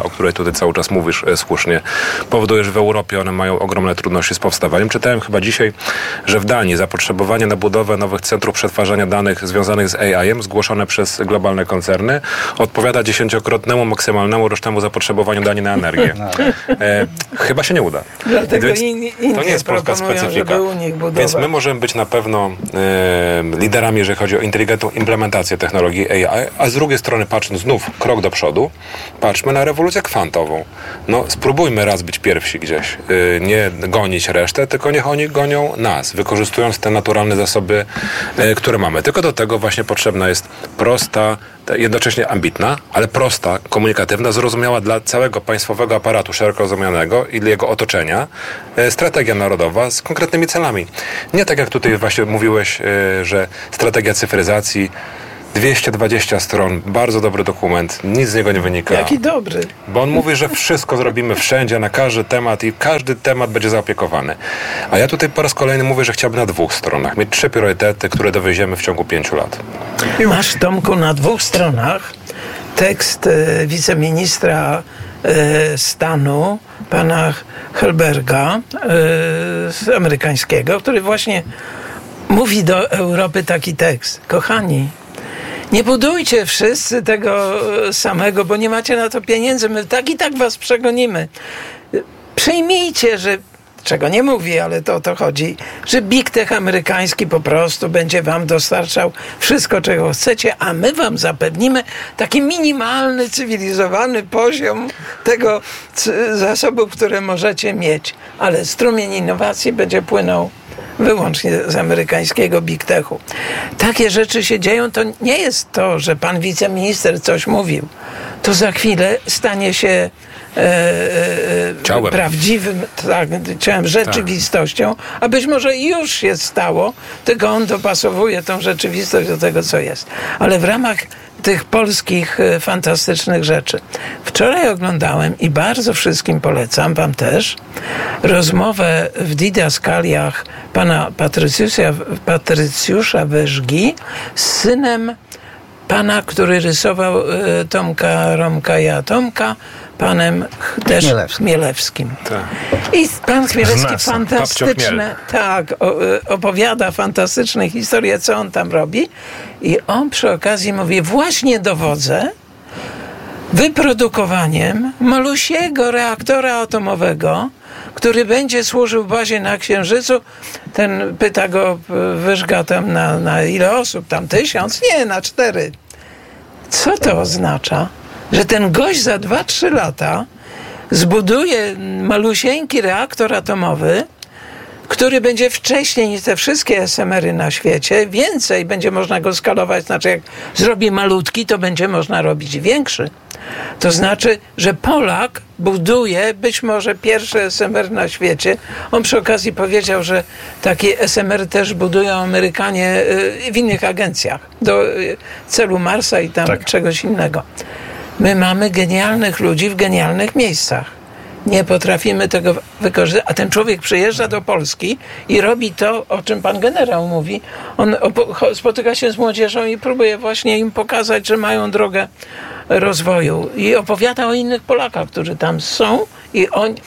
ty cały czas mówisz słusznie, powoduje, że w Europie one mają ogromne trudności z powstawaniem. Czytałem chyba dzisiaj, że w Danii zapotrzebowanie na budowę nowych centrów przetwarzania danych związanych z AI-em zgłoszone przez globalne koncerny odpowiada 10-krotnemu maksymalnemu rocznemu zapotrzebowaniu Danii na energię. Chyba się nie uda. Dlatego Więc to nie jest polska proponują, specyfika. żeby u nich budować. Więc my możemy być na pewno liderami, jeżeli chodzi o inteligentną implementację technologii AI, a z drugiej strony, patrząc znów krok do przodu, patrzmy na rewolucję kwantową. No, spróbujmy raz być pierwsi gdzieś. Nie gonić resztę, tylko niech oni gonią nas, wykorzystując te naturalne zasoby, które mamy. Tylko do tego właśnie potrzebna jest prosta, jednocześnie ambitna, ale prosta, komunikatywna, zrozumiała dla całego państwowego aparatu szeroko rozumianego i dla jego otoczenia strategia narodowa z konkretnymi celami. Nie tak jak tutaj właśnie mówiłeś, że strategia cyfryzacji 220 stron, bardzo dobry dokument, nic z niego nie wynika. Jaki dobry. Bo on mówi, że wszystko zrobimy wszędzie, na każdy temat i każdy temat będzie zaopiekowany. A ja tutaj po raz kolejny mówię, że chciałbym na 2 stronach mieć 3 priorytety, które dowieziemy w ciągu 5 lat. Masz, Tomku, na 2 stronach tekst wiceministra stanu, pana Helberga amerykańskiego, który właśnie mówi do Europy taki tekst. Kochani, nie budujcie wszyscy tego samego, bo nie macie na to pieniędzy. My tak i tak was przegonimy. Przyjmijcie, że czego nie mówi, ale to o to chodzi, że Big Tech amerykański po prostu będzie wam dostarczał wszystko, czego chcecie, a my wam zapewnimy taki minimalny, cywilizowany poziom tego zasobów, które możecie mieć. Ale strumień innowacji będzie płynął wyłącznie z amerykańskiego Big Techu. Takie rzeczy się dzieją, to nie jest to, że pan wiceminister coś mówił. To za chwilę stanie się prawdziwym ciałem, rzeczywistością, a być może już się stało, tylko on dopasowuje tą rzeczywistość do tego, co jest. Ale w ramach tych polskich fantastycznych rzeczy. Wczoraj oglądałem i bardzo wszystkim polecam, wam też, rozmowę w Didaskaliach pana Patrycjusza Wyżgi z synem pana, który rysował Tomka, Romka i Atomka, panem też Chmielewskim. Tak. I pan Chmielewski Znasa, fantastyczne, opowiada fantastyczne historie, co on tam robi. I on przy okazji mówi, właśnie dowodzę wyprodukowaniem malusiego reaktora atomowego, który będzie służył bazie na Księżycu. Ten pyta go Wyżga tam na ile osób? Tam 1000? Nie, na 4. Co to oznacza? Że ten gość za 2-3 lata zbuduje malusieńki reaktor atomowy, który będzie wcześniej niż te wszystkie SMR-y na świecie, więcej będzie można go skalować, znaczy jak zrobi malutki, to będzie można robić większy. To znaczy, że Polak buduje być może pierwszy SMR na świecie. On przy okazji powiedział, że takie SMR też budują Amerykanie w innych agencjach do celu Marsa i tam czegoś innego. My mamy genialnych ludzi w genialnych miejscach. Nie potrafimy tego wykorzystać. A ten człowiek przyjeżdża do Polski i robi to, o czym pan generał mówi. On spotyka się z młodzieżą i próbuje właśnie im pokazać, że mają drogę rozwoju. I opowiada o innych Polakach, którzy tam są i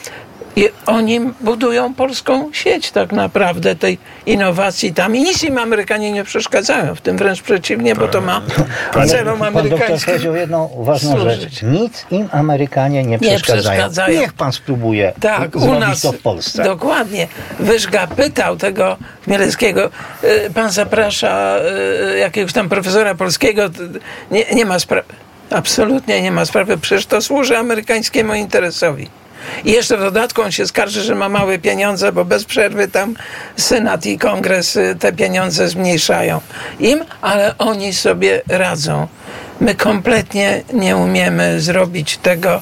oni budują polską sieć tak naprawdę tej innowacji tam i nic im Amerykanie nie przeszkadzają, w tym wręcz przeciwnie, bo to ma celom amerykańskim. Pan doktor powiedział jedną ważną rzecz. Nic im Amerykanie nie przeszkadzają. Niech pan spróbuje zrobić to w Polsce. Dokładnie. Wyżga pytał tego Chmielewskiego, pan zaprasza jakiegoś tam profesora polskiego, nie ma sprawy. Absolutnie nie ma sprawy, przecież to służy amerykańskiemu interesowi. I jeszcze w dodatku on się skarży, że ma małe pieniądze, bo bez przerwy tam Senat i Kongres te pieniądze zmniejszają im, ale oni sobie radzą. My kompletnie nie umiemy zrobić tego,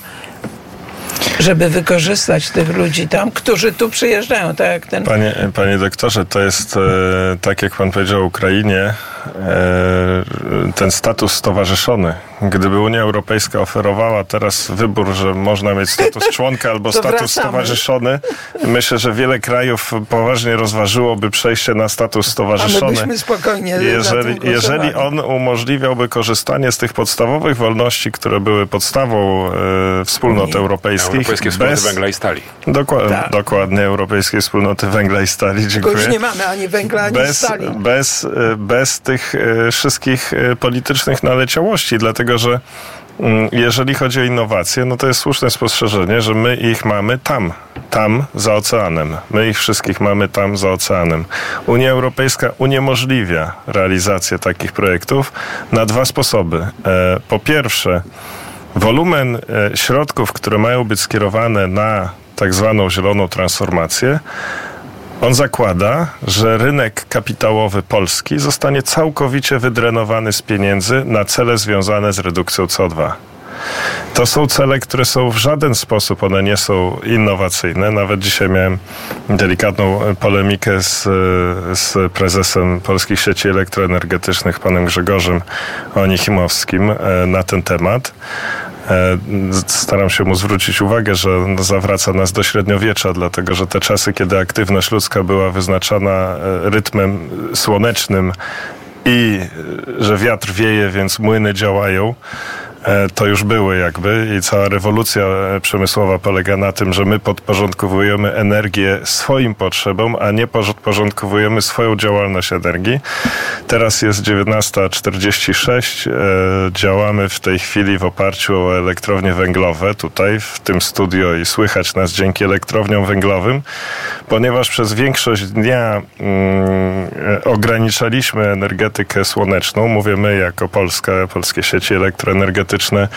żeby wykorzystać tych ludzi tam, którzy tu przyjeżdżają. Tak jak ten... Panie doktorze, to jest tak jak pan powiedział o Ukrainie, ten status stowarzyszony, gdyby Unia Europejska oferowała teraz wybór, że można mieć status członka albo status stowarzyszony, myślę, że wiele krajów poważnie rozważyłoby przejście na status stowarzyszony. A my byśmy spokojnie jeżeli on umożliwiałby korzystanie z tych podstawowych wolności, które były podstawą wspólnot europejskich. Europejskie wspólnoty węgla i stali. Dokładnie, Europejskiej Wspólnoty Węgla i Stali. Dziękuję. Tylko już nie mamy ani węgla, ani stali. Bez tych wszystkich politycznych naleciałości, dlatego że jeżeli chodzi o innowacje, no to jest słuszne spostrzeżenie, że my ich mamy tam za oceanem. My ich wszystkich mamy tam za oceanem. Unia Europejska uniemożliwia realizację takich projektów na dwa sposoby. Po pierwsze, wolumen środków, które mają być skierowane na tak zwaną zieloną transformację, on zakłada, że rynek kapitałowy Polski zostanie całkowicie wydrenowany z pieniędzy na cele związane z redukcją CO2. To są cele, które są w żaden sposób, one nie są innowacyjne. Nawet dzisiaj miałem delikatną polemikę z prezesem Polskich Sieci Elektroenergetycznych, panem Grzegorzem Onichimowskim na ten temat. Staram się mu zwrócić uwagę, że zawraca nas do średniowiecza, dlatego że te czasy, kiedy aktywność ludzka była wyznaczana rytmem słonecznym i że wiatr wieje, więc młyny działają, to już były jakby i cała rewolucja przemysłowa polega na tym, że my podporządkowujemy energię swoim potrzebom, a nie podporządkowujemy swoją działalność energii. Teraz jest 19:46. Działamy w tej chwili w oparciu o elektrownie węglowe tutaj w tym studio i słychać nas dzięki elektrowniom węglowym, ponieważ przez większość dnia ograniczaliśmy energetykę słoneczną. Mówię my jako Polska, Polskie Sieci Elektroenergetyczne.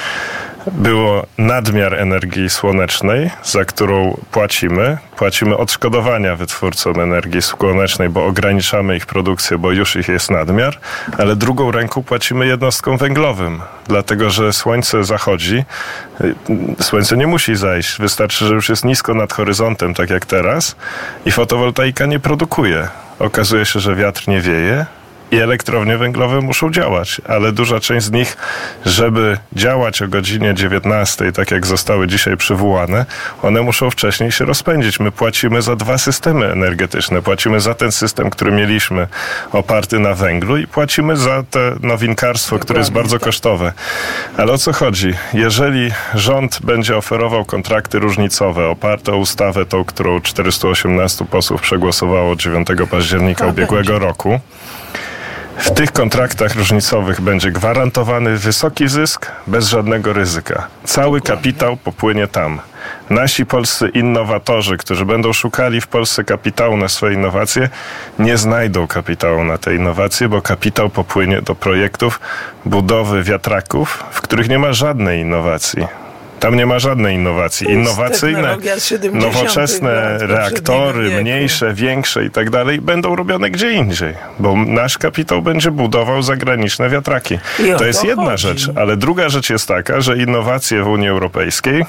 Było nadmiar energii słonecznej, za którą płacimy odszkodowania wytwórcom energii słonecznej, bo ograniczamy ich produkcję, bo już ich jest nadmiar, ale drugą ręką płacimy jednostkom węglowym, dlatego że słońce zachodzi, słońce nie musi zajść, wystarczy, że już jest nisko nad horyzontem, tak jak teraz, i fotowoltaika nie produkuje. Okazuje się, że wiatr nie wieje, i elektrownie węglowe muszą działać, ale duża część z nich, żeby działać o godzinie 19, tak jak zostały dzisiaj przywołane, one muszą wcześniej się rozpędzić. My płacimy za dwa systemy energetyczne. Płacimy za ten system, który mieliśmy oparty na węglu i płacimy za to nowinkarstwo, które jest bardzo kosztowe. Ale o co chodzi? Jeżeli rząd będzie oferował kontrakty różnicowe oparte o ustawę tą, którą 418 posłów przegłosowało 9 października ubiegłego roku, w tych kontraktach różnicowych będzie gwarantowany wysoki zysk bez żadnego ryzyka. Cały kapitał popłynie tam. Nasi polscy innowatorzy, którzy będą szukali w Polsce kapitału na swoje innowacje, nie znajdą kapitału na te innowacje, bo kapitał popłynie do projektów budowy wiatraków, w których nie ma żadnej innowacji. Tam nie ma żadnej innowacji. Innowacyjne, nowoczesne reaktory, mniejsze, większe i tak dalej, będą robione gdzie indziej, bo nasz kapitał będzie budował zagraniczne wiatraki. To jest jedna rzecz, ale druga rzecz jest taka, że innowacje w Unii Europejskiej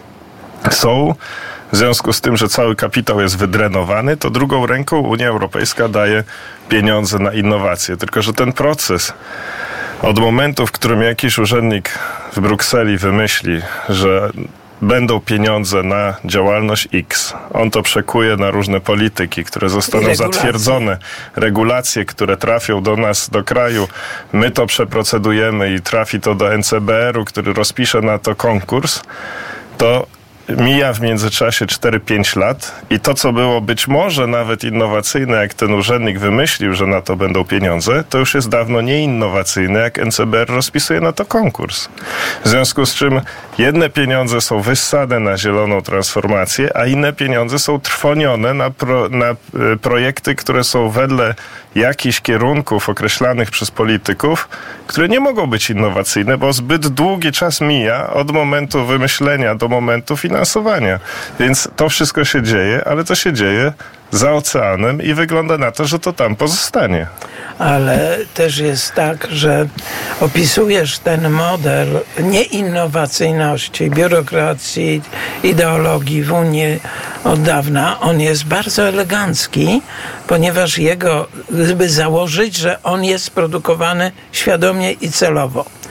są, w związku z tym, że cały kapitał jest wydrenowany, to drugą ręką Unia Europejska daje pieniądze na innowacje. Tylko że ten proces od momentu, w którym jakiś urzędnik w Brukseli wymyśli, że będą pieniądze na działalność X, on to przekuje na różne polityki, które zostaną zatwierdzone, regulacje, które trafią do nas, do kraju, my to przeprocedujemy i trafi to do NCBR-u, który rozpisze na to konkurs, to mija w międzyczasie 4-5 lat i to, co było być może nawet innowacyjne, jak ten urzędnik wymyślił, że na to będą pieniądze, to już jest dawno nieinnowacyjne, jak NCBR rozpisuje na to konkurs. W związku z czym jedne pieniądze są wyssane na zieloną transformację, a inne pieniądze są trwonione na projekty, które są wedle jakichś kierunków określanych przez polityków, które nie mogą być innowacyjne, bo zbyt długi czas mija od momentu wymyślenia do momentu finansowania. Więc to wszystko się dzieje, ale to się dzieje za oceanem i wygląda na to, że to tam pozostanie. Ale też jest tak, że opisujesz ten model nieinnowacyjności, biurokracji, ideologii w Unii od dawna. On jest bardzo elegancki, ponieważ gdyby założyć, że on jest produkowany świadomie i celowo. W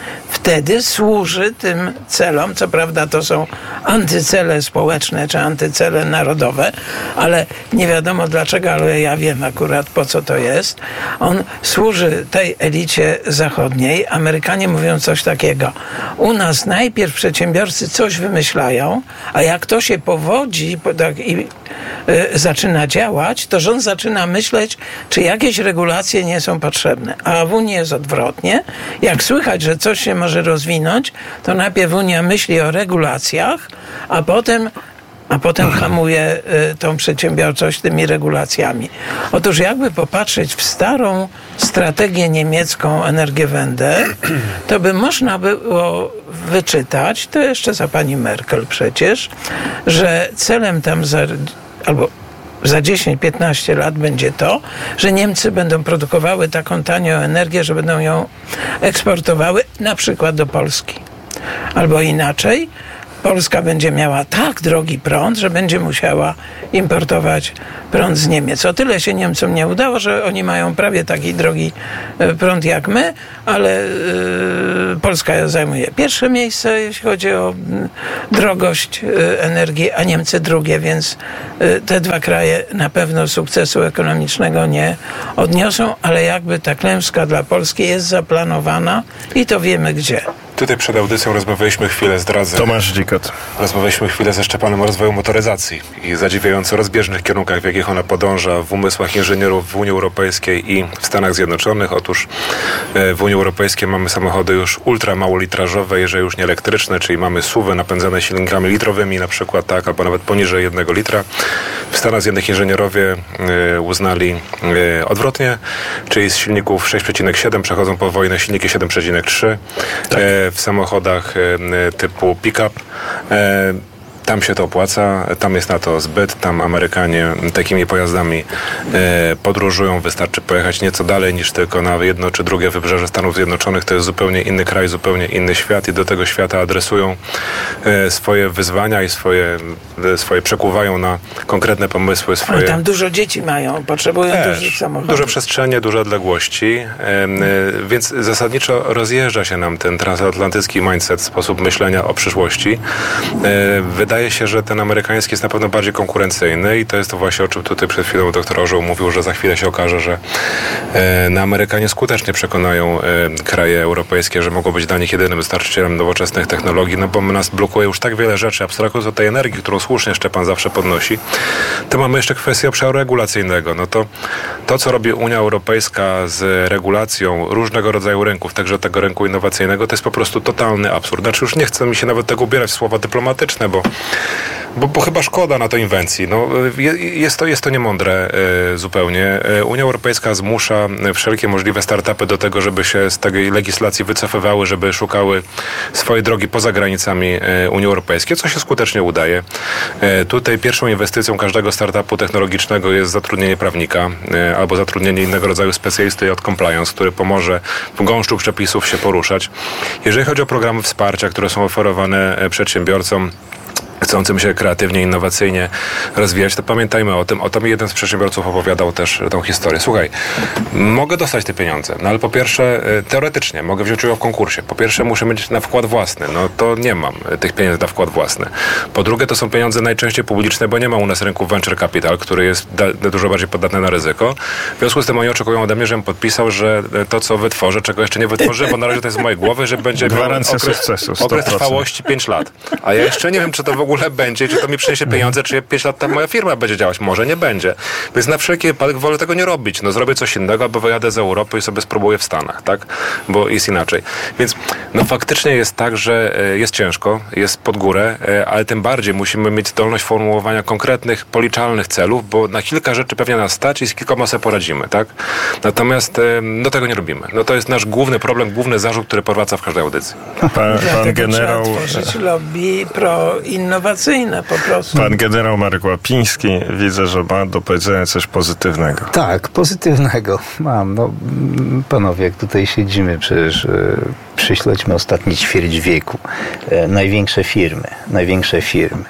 wtedy służy tym celom. Co prawda to są antycele społeczne czy antycele narodowe, ale nie wiadomo dlaczego, ale ja wiem akurat po co to jest. On służy tej elicie zachodniej. Amerykanie mówią coś takiego. U nas najpierw przedsiębiorcy coś wymyślają, a jak to się powodzi i zaczyna działać, to rząd zaczyna myśleć, czy jakieś regulacje nie są potrzebne. A w Unii jest odwrotnie. Jak słychać, że coś się może rozwinąć, to najpierw Unia myśli o regulacjach, a potem hamuje tą przedsiębiorczość tymi regulacjami. Otóż jakby popatrzeć w starą strategię niemiecką Energiewende, to by można było wyczytać, to jeszcze za pani Merkel przecież, że celem tam za 10-15 lat będzie to, że Niemcy będą produkowały taką tanią energię, że będą ją eksportowały na przykład do Polski. Albo inaczej, Polska będzie miała tak drogi prąd, że będzie musiała importować prąd z Niemiec. O tyle się Niemcom nie udało, że oni mają prawie taki drogi prąd jak my, ale Polska zajmuje pierwsze miejsce, jeśli chodzi o drogość energii, a Niemcy drugie, więc te dwa kraje na pewno sukcesu ekonomicznego nie odniosą, ale jakby ta klęska dla Polski jest zaplanowana i to wiemy gdzie. Tutaj przed audycją rozmawialiśmy chwilę, zdradzę. Tomasz Dzikot. Rozmawialiśmy chwilę ze Szczepanem o rozwoju motoryzacji i zadziwiająco rozbieżnych kierunkach, w jakich ona podąża w umysłach inżynierów w Unii Europejskiej i w Stanach Zjednoczonych. Otóż w Unii Europejskiej mamy samochody już ultra małolitrażowe, jeżeli już nie elektryczne, czyli mamy SUV-y napędzane silnikami litrowymi na przykład, tak, albo nawet poniżej 1 litra. W Stanach Zjednoczonych inżynierowie uznali odwrotnie, czyli z silników 6,7 przechodzą powoli na silniki 7,3. Tak. W samochodach typu pick-up. Tam się to opłaca, tam jest na to zbyt, tam Amerykanie takimi pojazdami podróżują. Wystarczy pojechać nieco dalej niż tylko na jedno czy drugie wybrzeże Stanów Zjednoczonych. To jest zupełnie inny kraj, zupełnie inny świat i do tego świata adresują swoje wyzwania i swoje przekuwają na konkretne pomysły. Ale tam dużo dzieci mają, potrzebują dużych samochodów. Duże przestrzenie, duże odległości, więc zasadniczo rozjeżdża się nam ten transatlantycki mindset, sposób myślenia o przyszłości. Wydaje się, że ten amerykański jest na pewno bardziej konkurencyjny i to jest to właśnie, o czym tutaj przed chwilą dr Orzeł mówił, że za chwilę się okaże, że Amerykanie skutecznie przekonają kraje europejskie, że mogą być dla nich jedynym dostarczycielem nowoczesnych technologii, no bo nas blokuje już tak wiele rzeczy, abstrahując od tej energii, którą słusznie Szczepan zawsze podnosi. To mamy jeszcze kwestię obszaru regulacyjnego. No to, co robi Unia Europejska z regulacją różnego rodzaju rynków, także tego rynku innowacyjnego, to jest po prostu totalny absurd. Znaczy już nie chcę mi się nawet tego ubierać w słowa dyplomatyczne, bo chyba szkoda na to inwencji. No, jest to niemądre zupełnie. Unia Europejska zmusza wszelkie możliwe startupy do tego, żeby się z tej legislacji wycofywały, żeby szukały swojej drogi poza granicami Unii Europejskiej, co się skutecznie udaje. Tutaj pierwszą inwestycją każdego startupu technologicznego jest zatrudnienie prawnika albo zatrudnienie innego rodzaju specjalisty od compliance, który pomoże w gąszczu przepisów się poruszać. Jeżeli chodzi o programy wsparcia, które są oferowane przedsiębiorcom chcącym się kreatywnie, innowacyjnie rozwijać, to pamiętajmy o tym. O tym jeden z przedsiębiorców opowiadał też tą historię. Słuchaj, mogę dostać te pieniądze, no ale po pierwsze, teoretycznie mogę wziąć udział w konkursie. Po pierwsze, muszę mieć na wkład własny. No to nie mam tych pieniędzy na wkład własny. Po drugie, to są pieniądze najczęściej publiczne, bo nie ma u nas rynku venture capital, który jest dużo bardziej podatny na ryzyko. W związku z tym oni oczekują ode mnie, żebym podpisał, że to, co wytworzę, czego jeszcze nie wytworzyłem, bo na razie to jest z mojej głowy, że będzie gwarancja sukcesu. Okres trwałości 5 lat. A ja jeszcze nie wiem, czy to w ogóle będzie, czy to mi przyniesie pieniądze, czy 5 lat moja firma będzie działać. Może nie będzie. Więc na wszelki wypadek wolę tego nie robić. No zrobię coś innego, albo wyjadę z Europy i sobie spróbuję w Stanach, tak? Bo jest inaczej. Więc no faktycznie jest tak, że jest ciężko, jest pod górę, ale tym bardziej musimy mieć zdolność formułowania konkretnych, policzalnych celów, bo na kilka rzeczy pewnie nas stać i z kilkoma sobie poradzimy, tak? Natomiast no tego nie robimy. No to jest nasz główny problem, główny zarzut, który powraca w każdej audycji. Pan generał... Trzeba tworzyć lobby proinnowacyjne po prostu. Pan generał Marek Łapiński, widzę, że ma do powiedzenia coś pozytywnego. Tak, pozytywnego mam. No, panowie, jak tutaj siedzimy, przecież przyśledźmy ostatni ćwierć wieku. Największe firmy.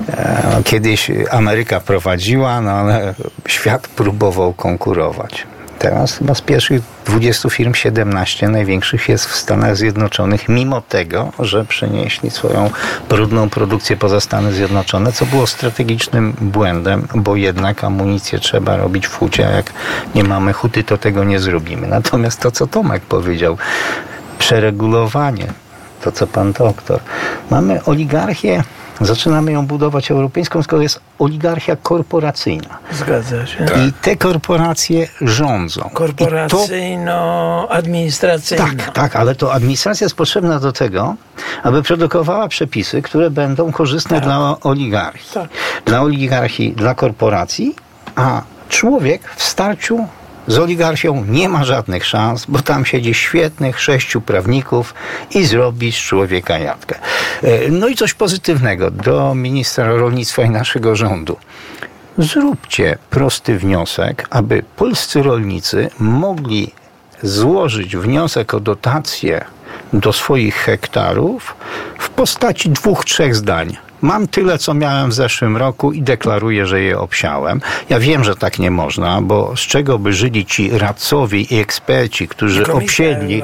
Kiedyś Ameryka prowadziła, no ale świat próbował konkurować. Teraz chyba z pierwszych 20 firm 17 największych jest w Stanach Zjednoczonych, mimo tego, że przenieśli swoją brudną produkcję poza Stany Zjednoczone, co było strategicznym błędem, bo jednak amunicję trzeba robić w hucie, a jak nie mamy huty, to tego nie zrobimy. Natomiast to, co Tomek powiedział, przeregulowanie, to co pan doktor, mamy oligarchię, zaczynamy ją budować europejską, skoro jest oligarchia korporacyjna. Zgadza się. I te korporacje rządzą. Korporacyjno-administracyjna. Tak, ale to administracja jest potrzebna do tego, aby produkowała przepisy, które będą korzystne dla oligarchii. Tak. Dla oligarchii, dla korporacji, a człowiek w starciu z oligarchią nie ma żadnych szans, bo tam siedzi świetnych 6 prawników i zrobi z człowieka jatkę. No i coś pozytywnego do ministra rolnictwa i naszego rządu. Zróbcie prosty wniosek, aby polscy rolnicy mogli złożyć wniosek o dotację do swoich hektarów w postaci 2-3 zdań. Mam tyle, co miałem w zeszłym roku i deklaruję, że je obsiałem. Ja wiem, że tak nie można, bo z czego by żyli ci radcowie i eksperci, którzy obsiedli...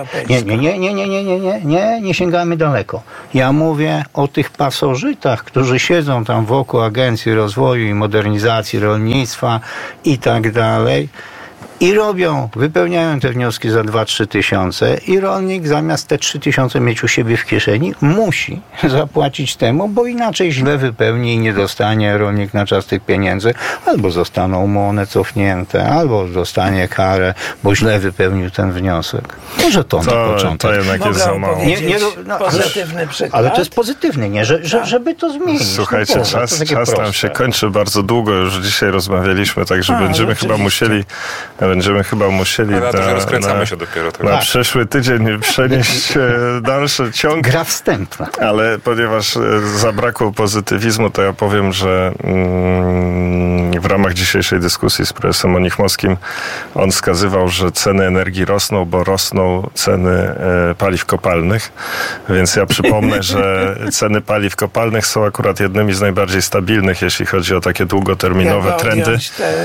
Nie sięgamy daleko. Ja mówię o tych pasożytach, którzy siedzą tam wokół Agencji Rozwoju i Modernizacji Rolnictwa i tak dalej. I wypełniają te wnioski za 2-3 tysiące i rolnik zamiast te 3 tysiące mieć u siebie w kieszeni, musi zapłacić temu, bo inaczej źle wypełni i nie dostanie rolnik na czas tych pieniędzy, albo zostaną mu one cofnięte, albo dostanie karę, bo źle wypełnił ten wniosek. Może to na początek. To jednak jest za mało. Pozytywny przykład. Ale to jest pozytywny, nie? Żeby to zmienić. Słuchajcie, czas nam się kończy bardzo długo. Już dzisiaj rozmawialiśmy, także będziemy chyba musieli rozkręcamy się dopiero. Na przyszły tydzień przenieść dalszy ciąg. Gra wstępna. Ale ponieważ zabrakło pozytywizmu, to ja powiem, że w ramach dzisiejszej dyskusji z profesorem Onichmowskim on wskazywał, że ceny energii rosną, bo rosną ceny paliw kopalnych. Więc ja przypomnę, że ceny paliw kopalnych są akurat jednymi z najbardziej stabilnych, jeśli chodzi o takie długoterminowe trendy.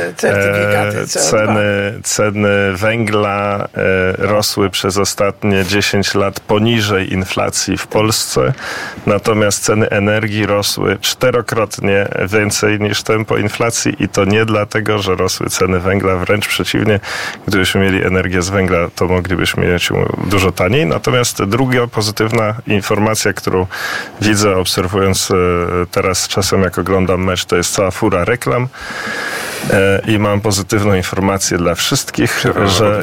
Ceny węgla rosły przez ostatnie 10 lat poniżej inflacji w Polsce, natomiast ceny energii rosły 4-krotnie więcej niż tempo inflacji i to nie dlatego, że rosły ceny węgla, wręcz przeciwnie. Gdybyśmy mieli energię z węgla, to moglibyśmy mieć dużo taniej. Natomiast druga pozytywna informacja, którą widzę, obserwując teraz czasem, jak oglądam mecz, to jest cała fura reklam. I mam pozytywną informację dla wszystkich, że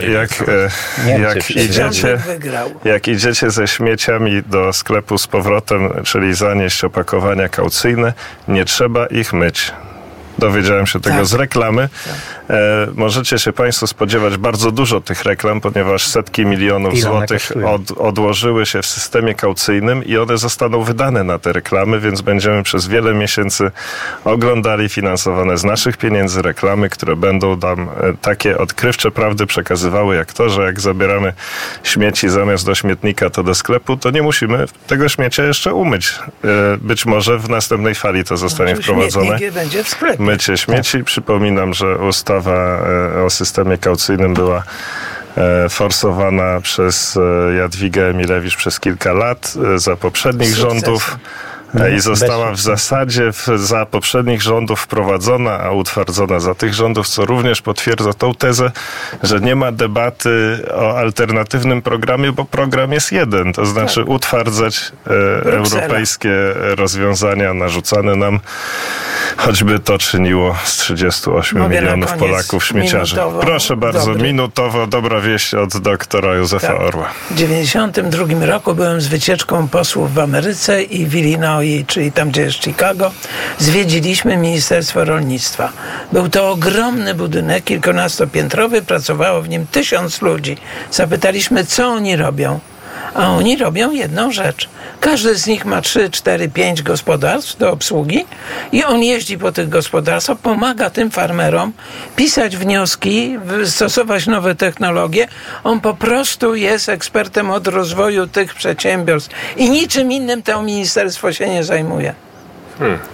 jak idziecie ze śmieciami do sklepu z powrotem, czyli zanieść opakowania kaucyjne, nie trzeba ich myć. Dowiedziałem się tego z reklamy. Możecie się Państwo spodziewać bardzo dużo tych reklam, ponieważ setki milionów złotych odłożyły się w systemie kaucyjnym i one zostaną wydane na te reklamy, więc będziemy przez wiele miesięcy oglądali finansowane z naszych pieniędzy reklamy, które będą nam takie odkrywcze prawdy przekazywały, jak to, że jak zabieramy śmieci zamiast do śmietnika, to do sklepu, to nie musimy tego śmiecia jeszcze umyć. Być może w następnej fali to zostanie wprowadzone. Będzie w sklepie. Mycie śmieci. Przypominam, że ustawa o systemie kaucyjnym była forsowana przez Jadwigę Emilewicz przez kilka lat za poprzednich rządów. I została w zasadzie za poprzednich rządów wprowadzona, a utwardzona za tych rządów, co również potwierdza tą tezę, że nie ma debaty o alternatywnym programie, bo program jest jeden. To znaczy utwardzać europejskie rozwiązania narzucane nam, choćby to czyniło z 38 milionów Polaków śmieciarzy. Proszę bardzo, minutowo dobra wieść od doktora Józefa Orła. W 1992 roku byłem z wycieczką posłów w Ameryce i w Illinois, czyli tam, gdzie jest Chicago, zwiedziliśmy Ministerstwo Rolnictwa. Był to ogromny budynek, kilkunastopiętrowy, pracowało w nim 1000 ludzi. Zapytaliśmy, co oni robią. A oni robią jedną rzecz. Każdy z nich ma 3, 4, 5 gospodarstw do obsługi i on jeździ po tych gospodarstwach, pomaga tym farmerom pisać wnioski, stosować nowe technologie. On po prostu jest ekspertem od rozwoju tych przedsiębiorstw i niczym innym to ministerstwo się nie zajmuje.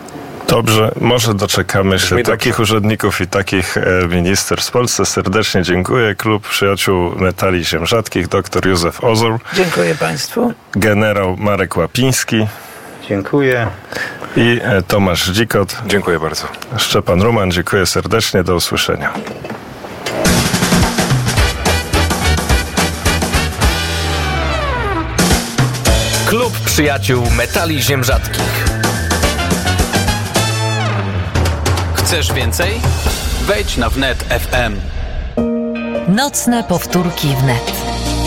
Dobrze, może doczekamy się Brzmi takich dobrze. urzędników i takich ministerstw w Polsce. Serdecznie dziękuję. Klub Przyjaciół Metali Ziem Rzadkich, dr Józef Ozur, Dziękuję Państwu. generał Marek Łapiński Dziękuję. i Tomasz Dzikot. Dziękuję bardzo. Szczepan Ruman, dziękuję serdecznie. Do usłyszenia. Klub Przyjaciół Metali Ziem Rzadkich. Chcesz więcej? Wejdź na wnet FM. Nocne powtórki wnet.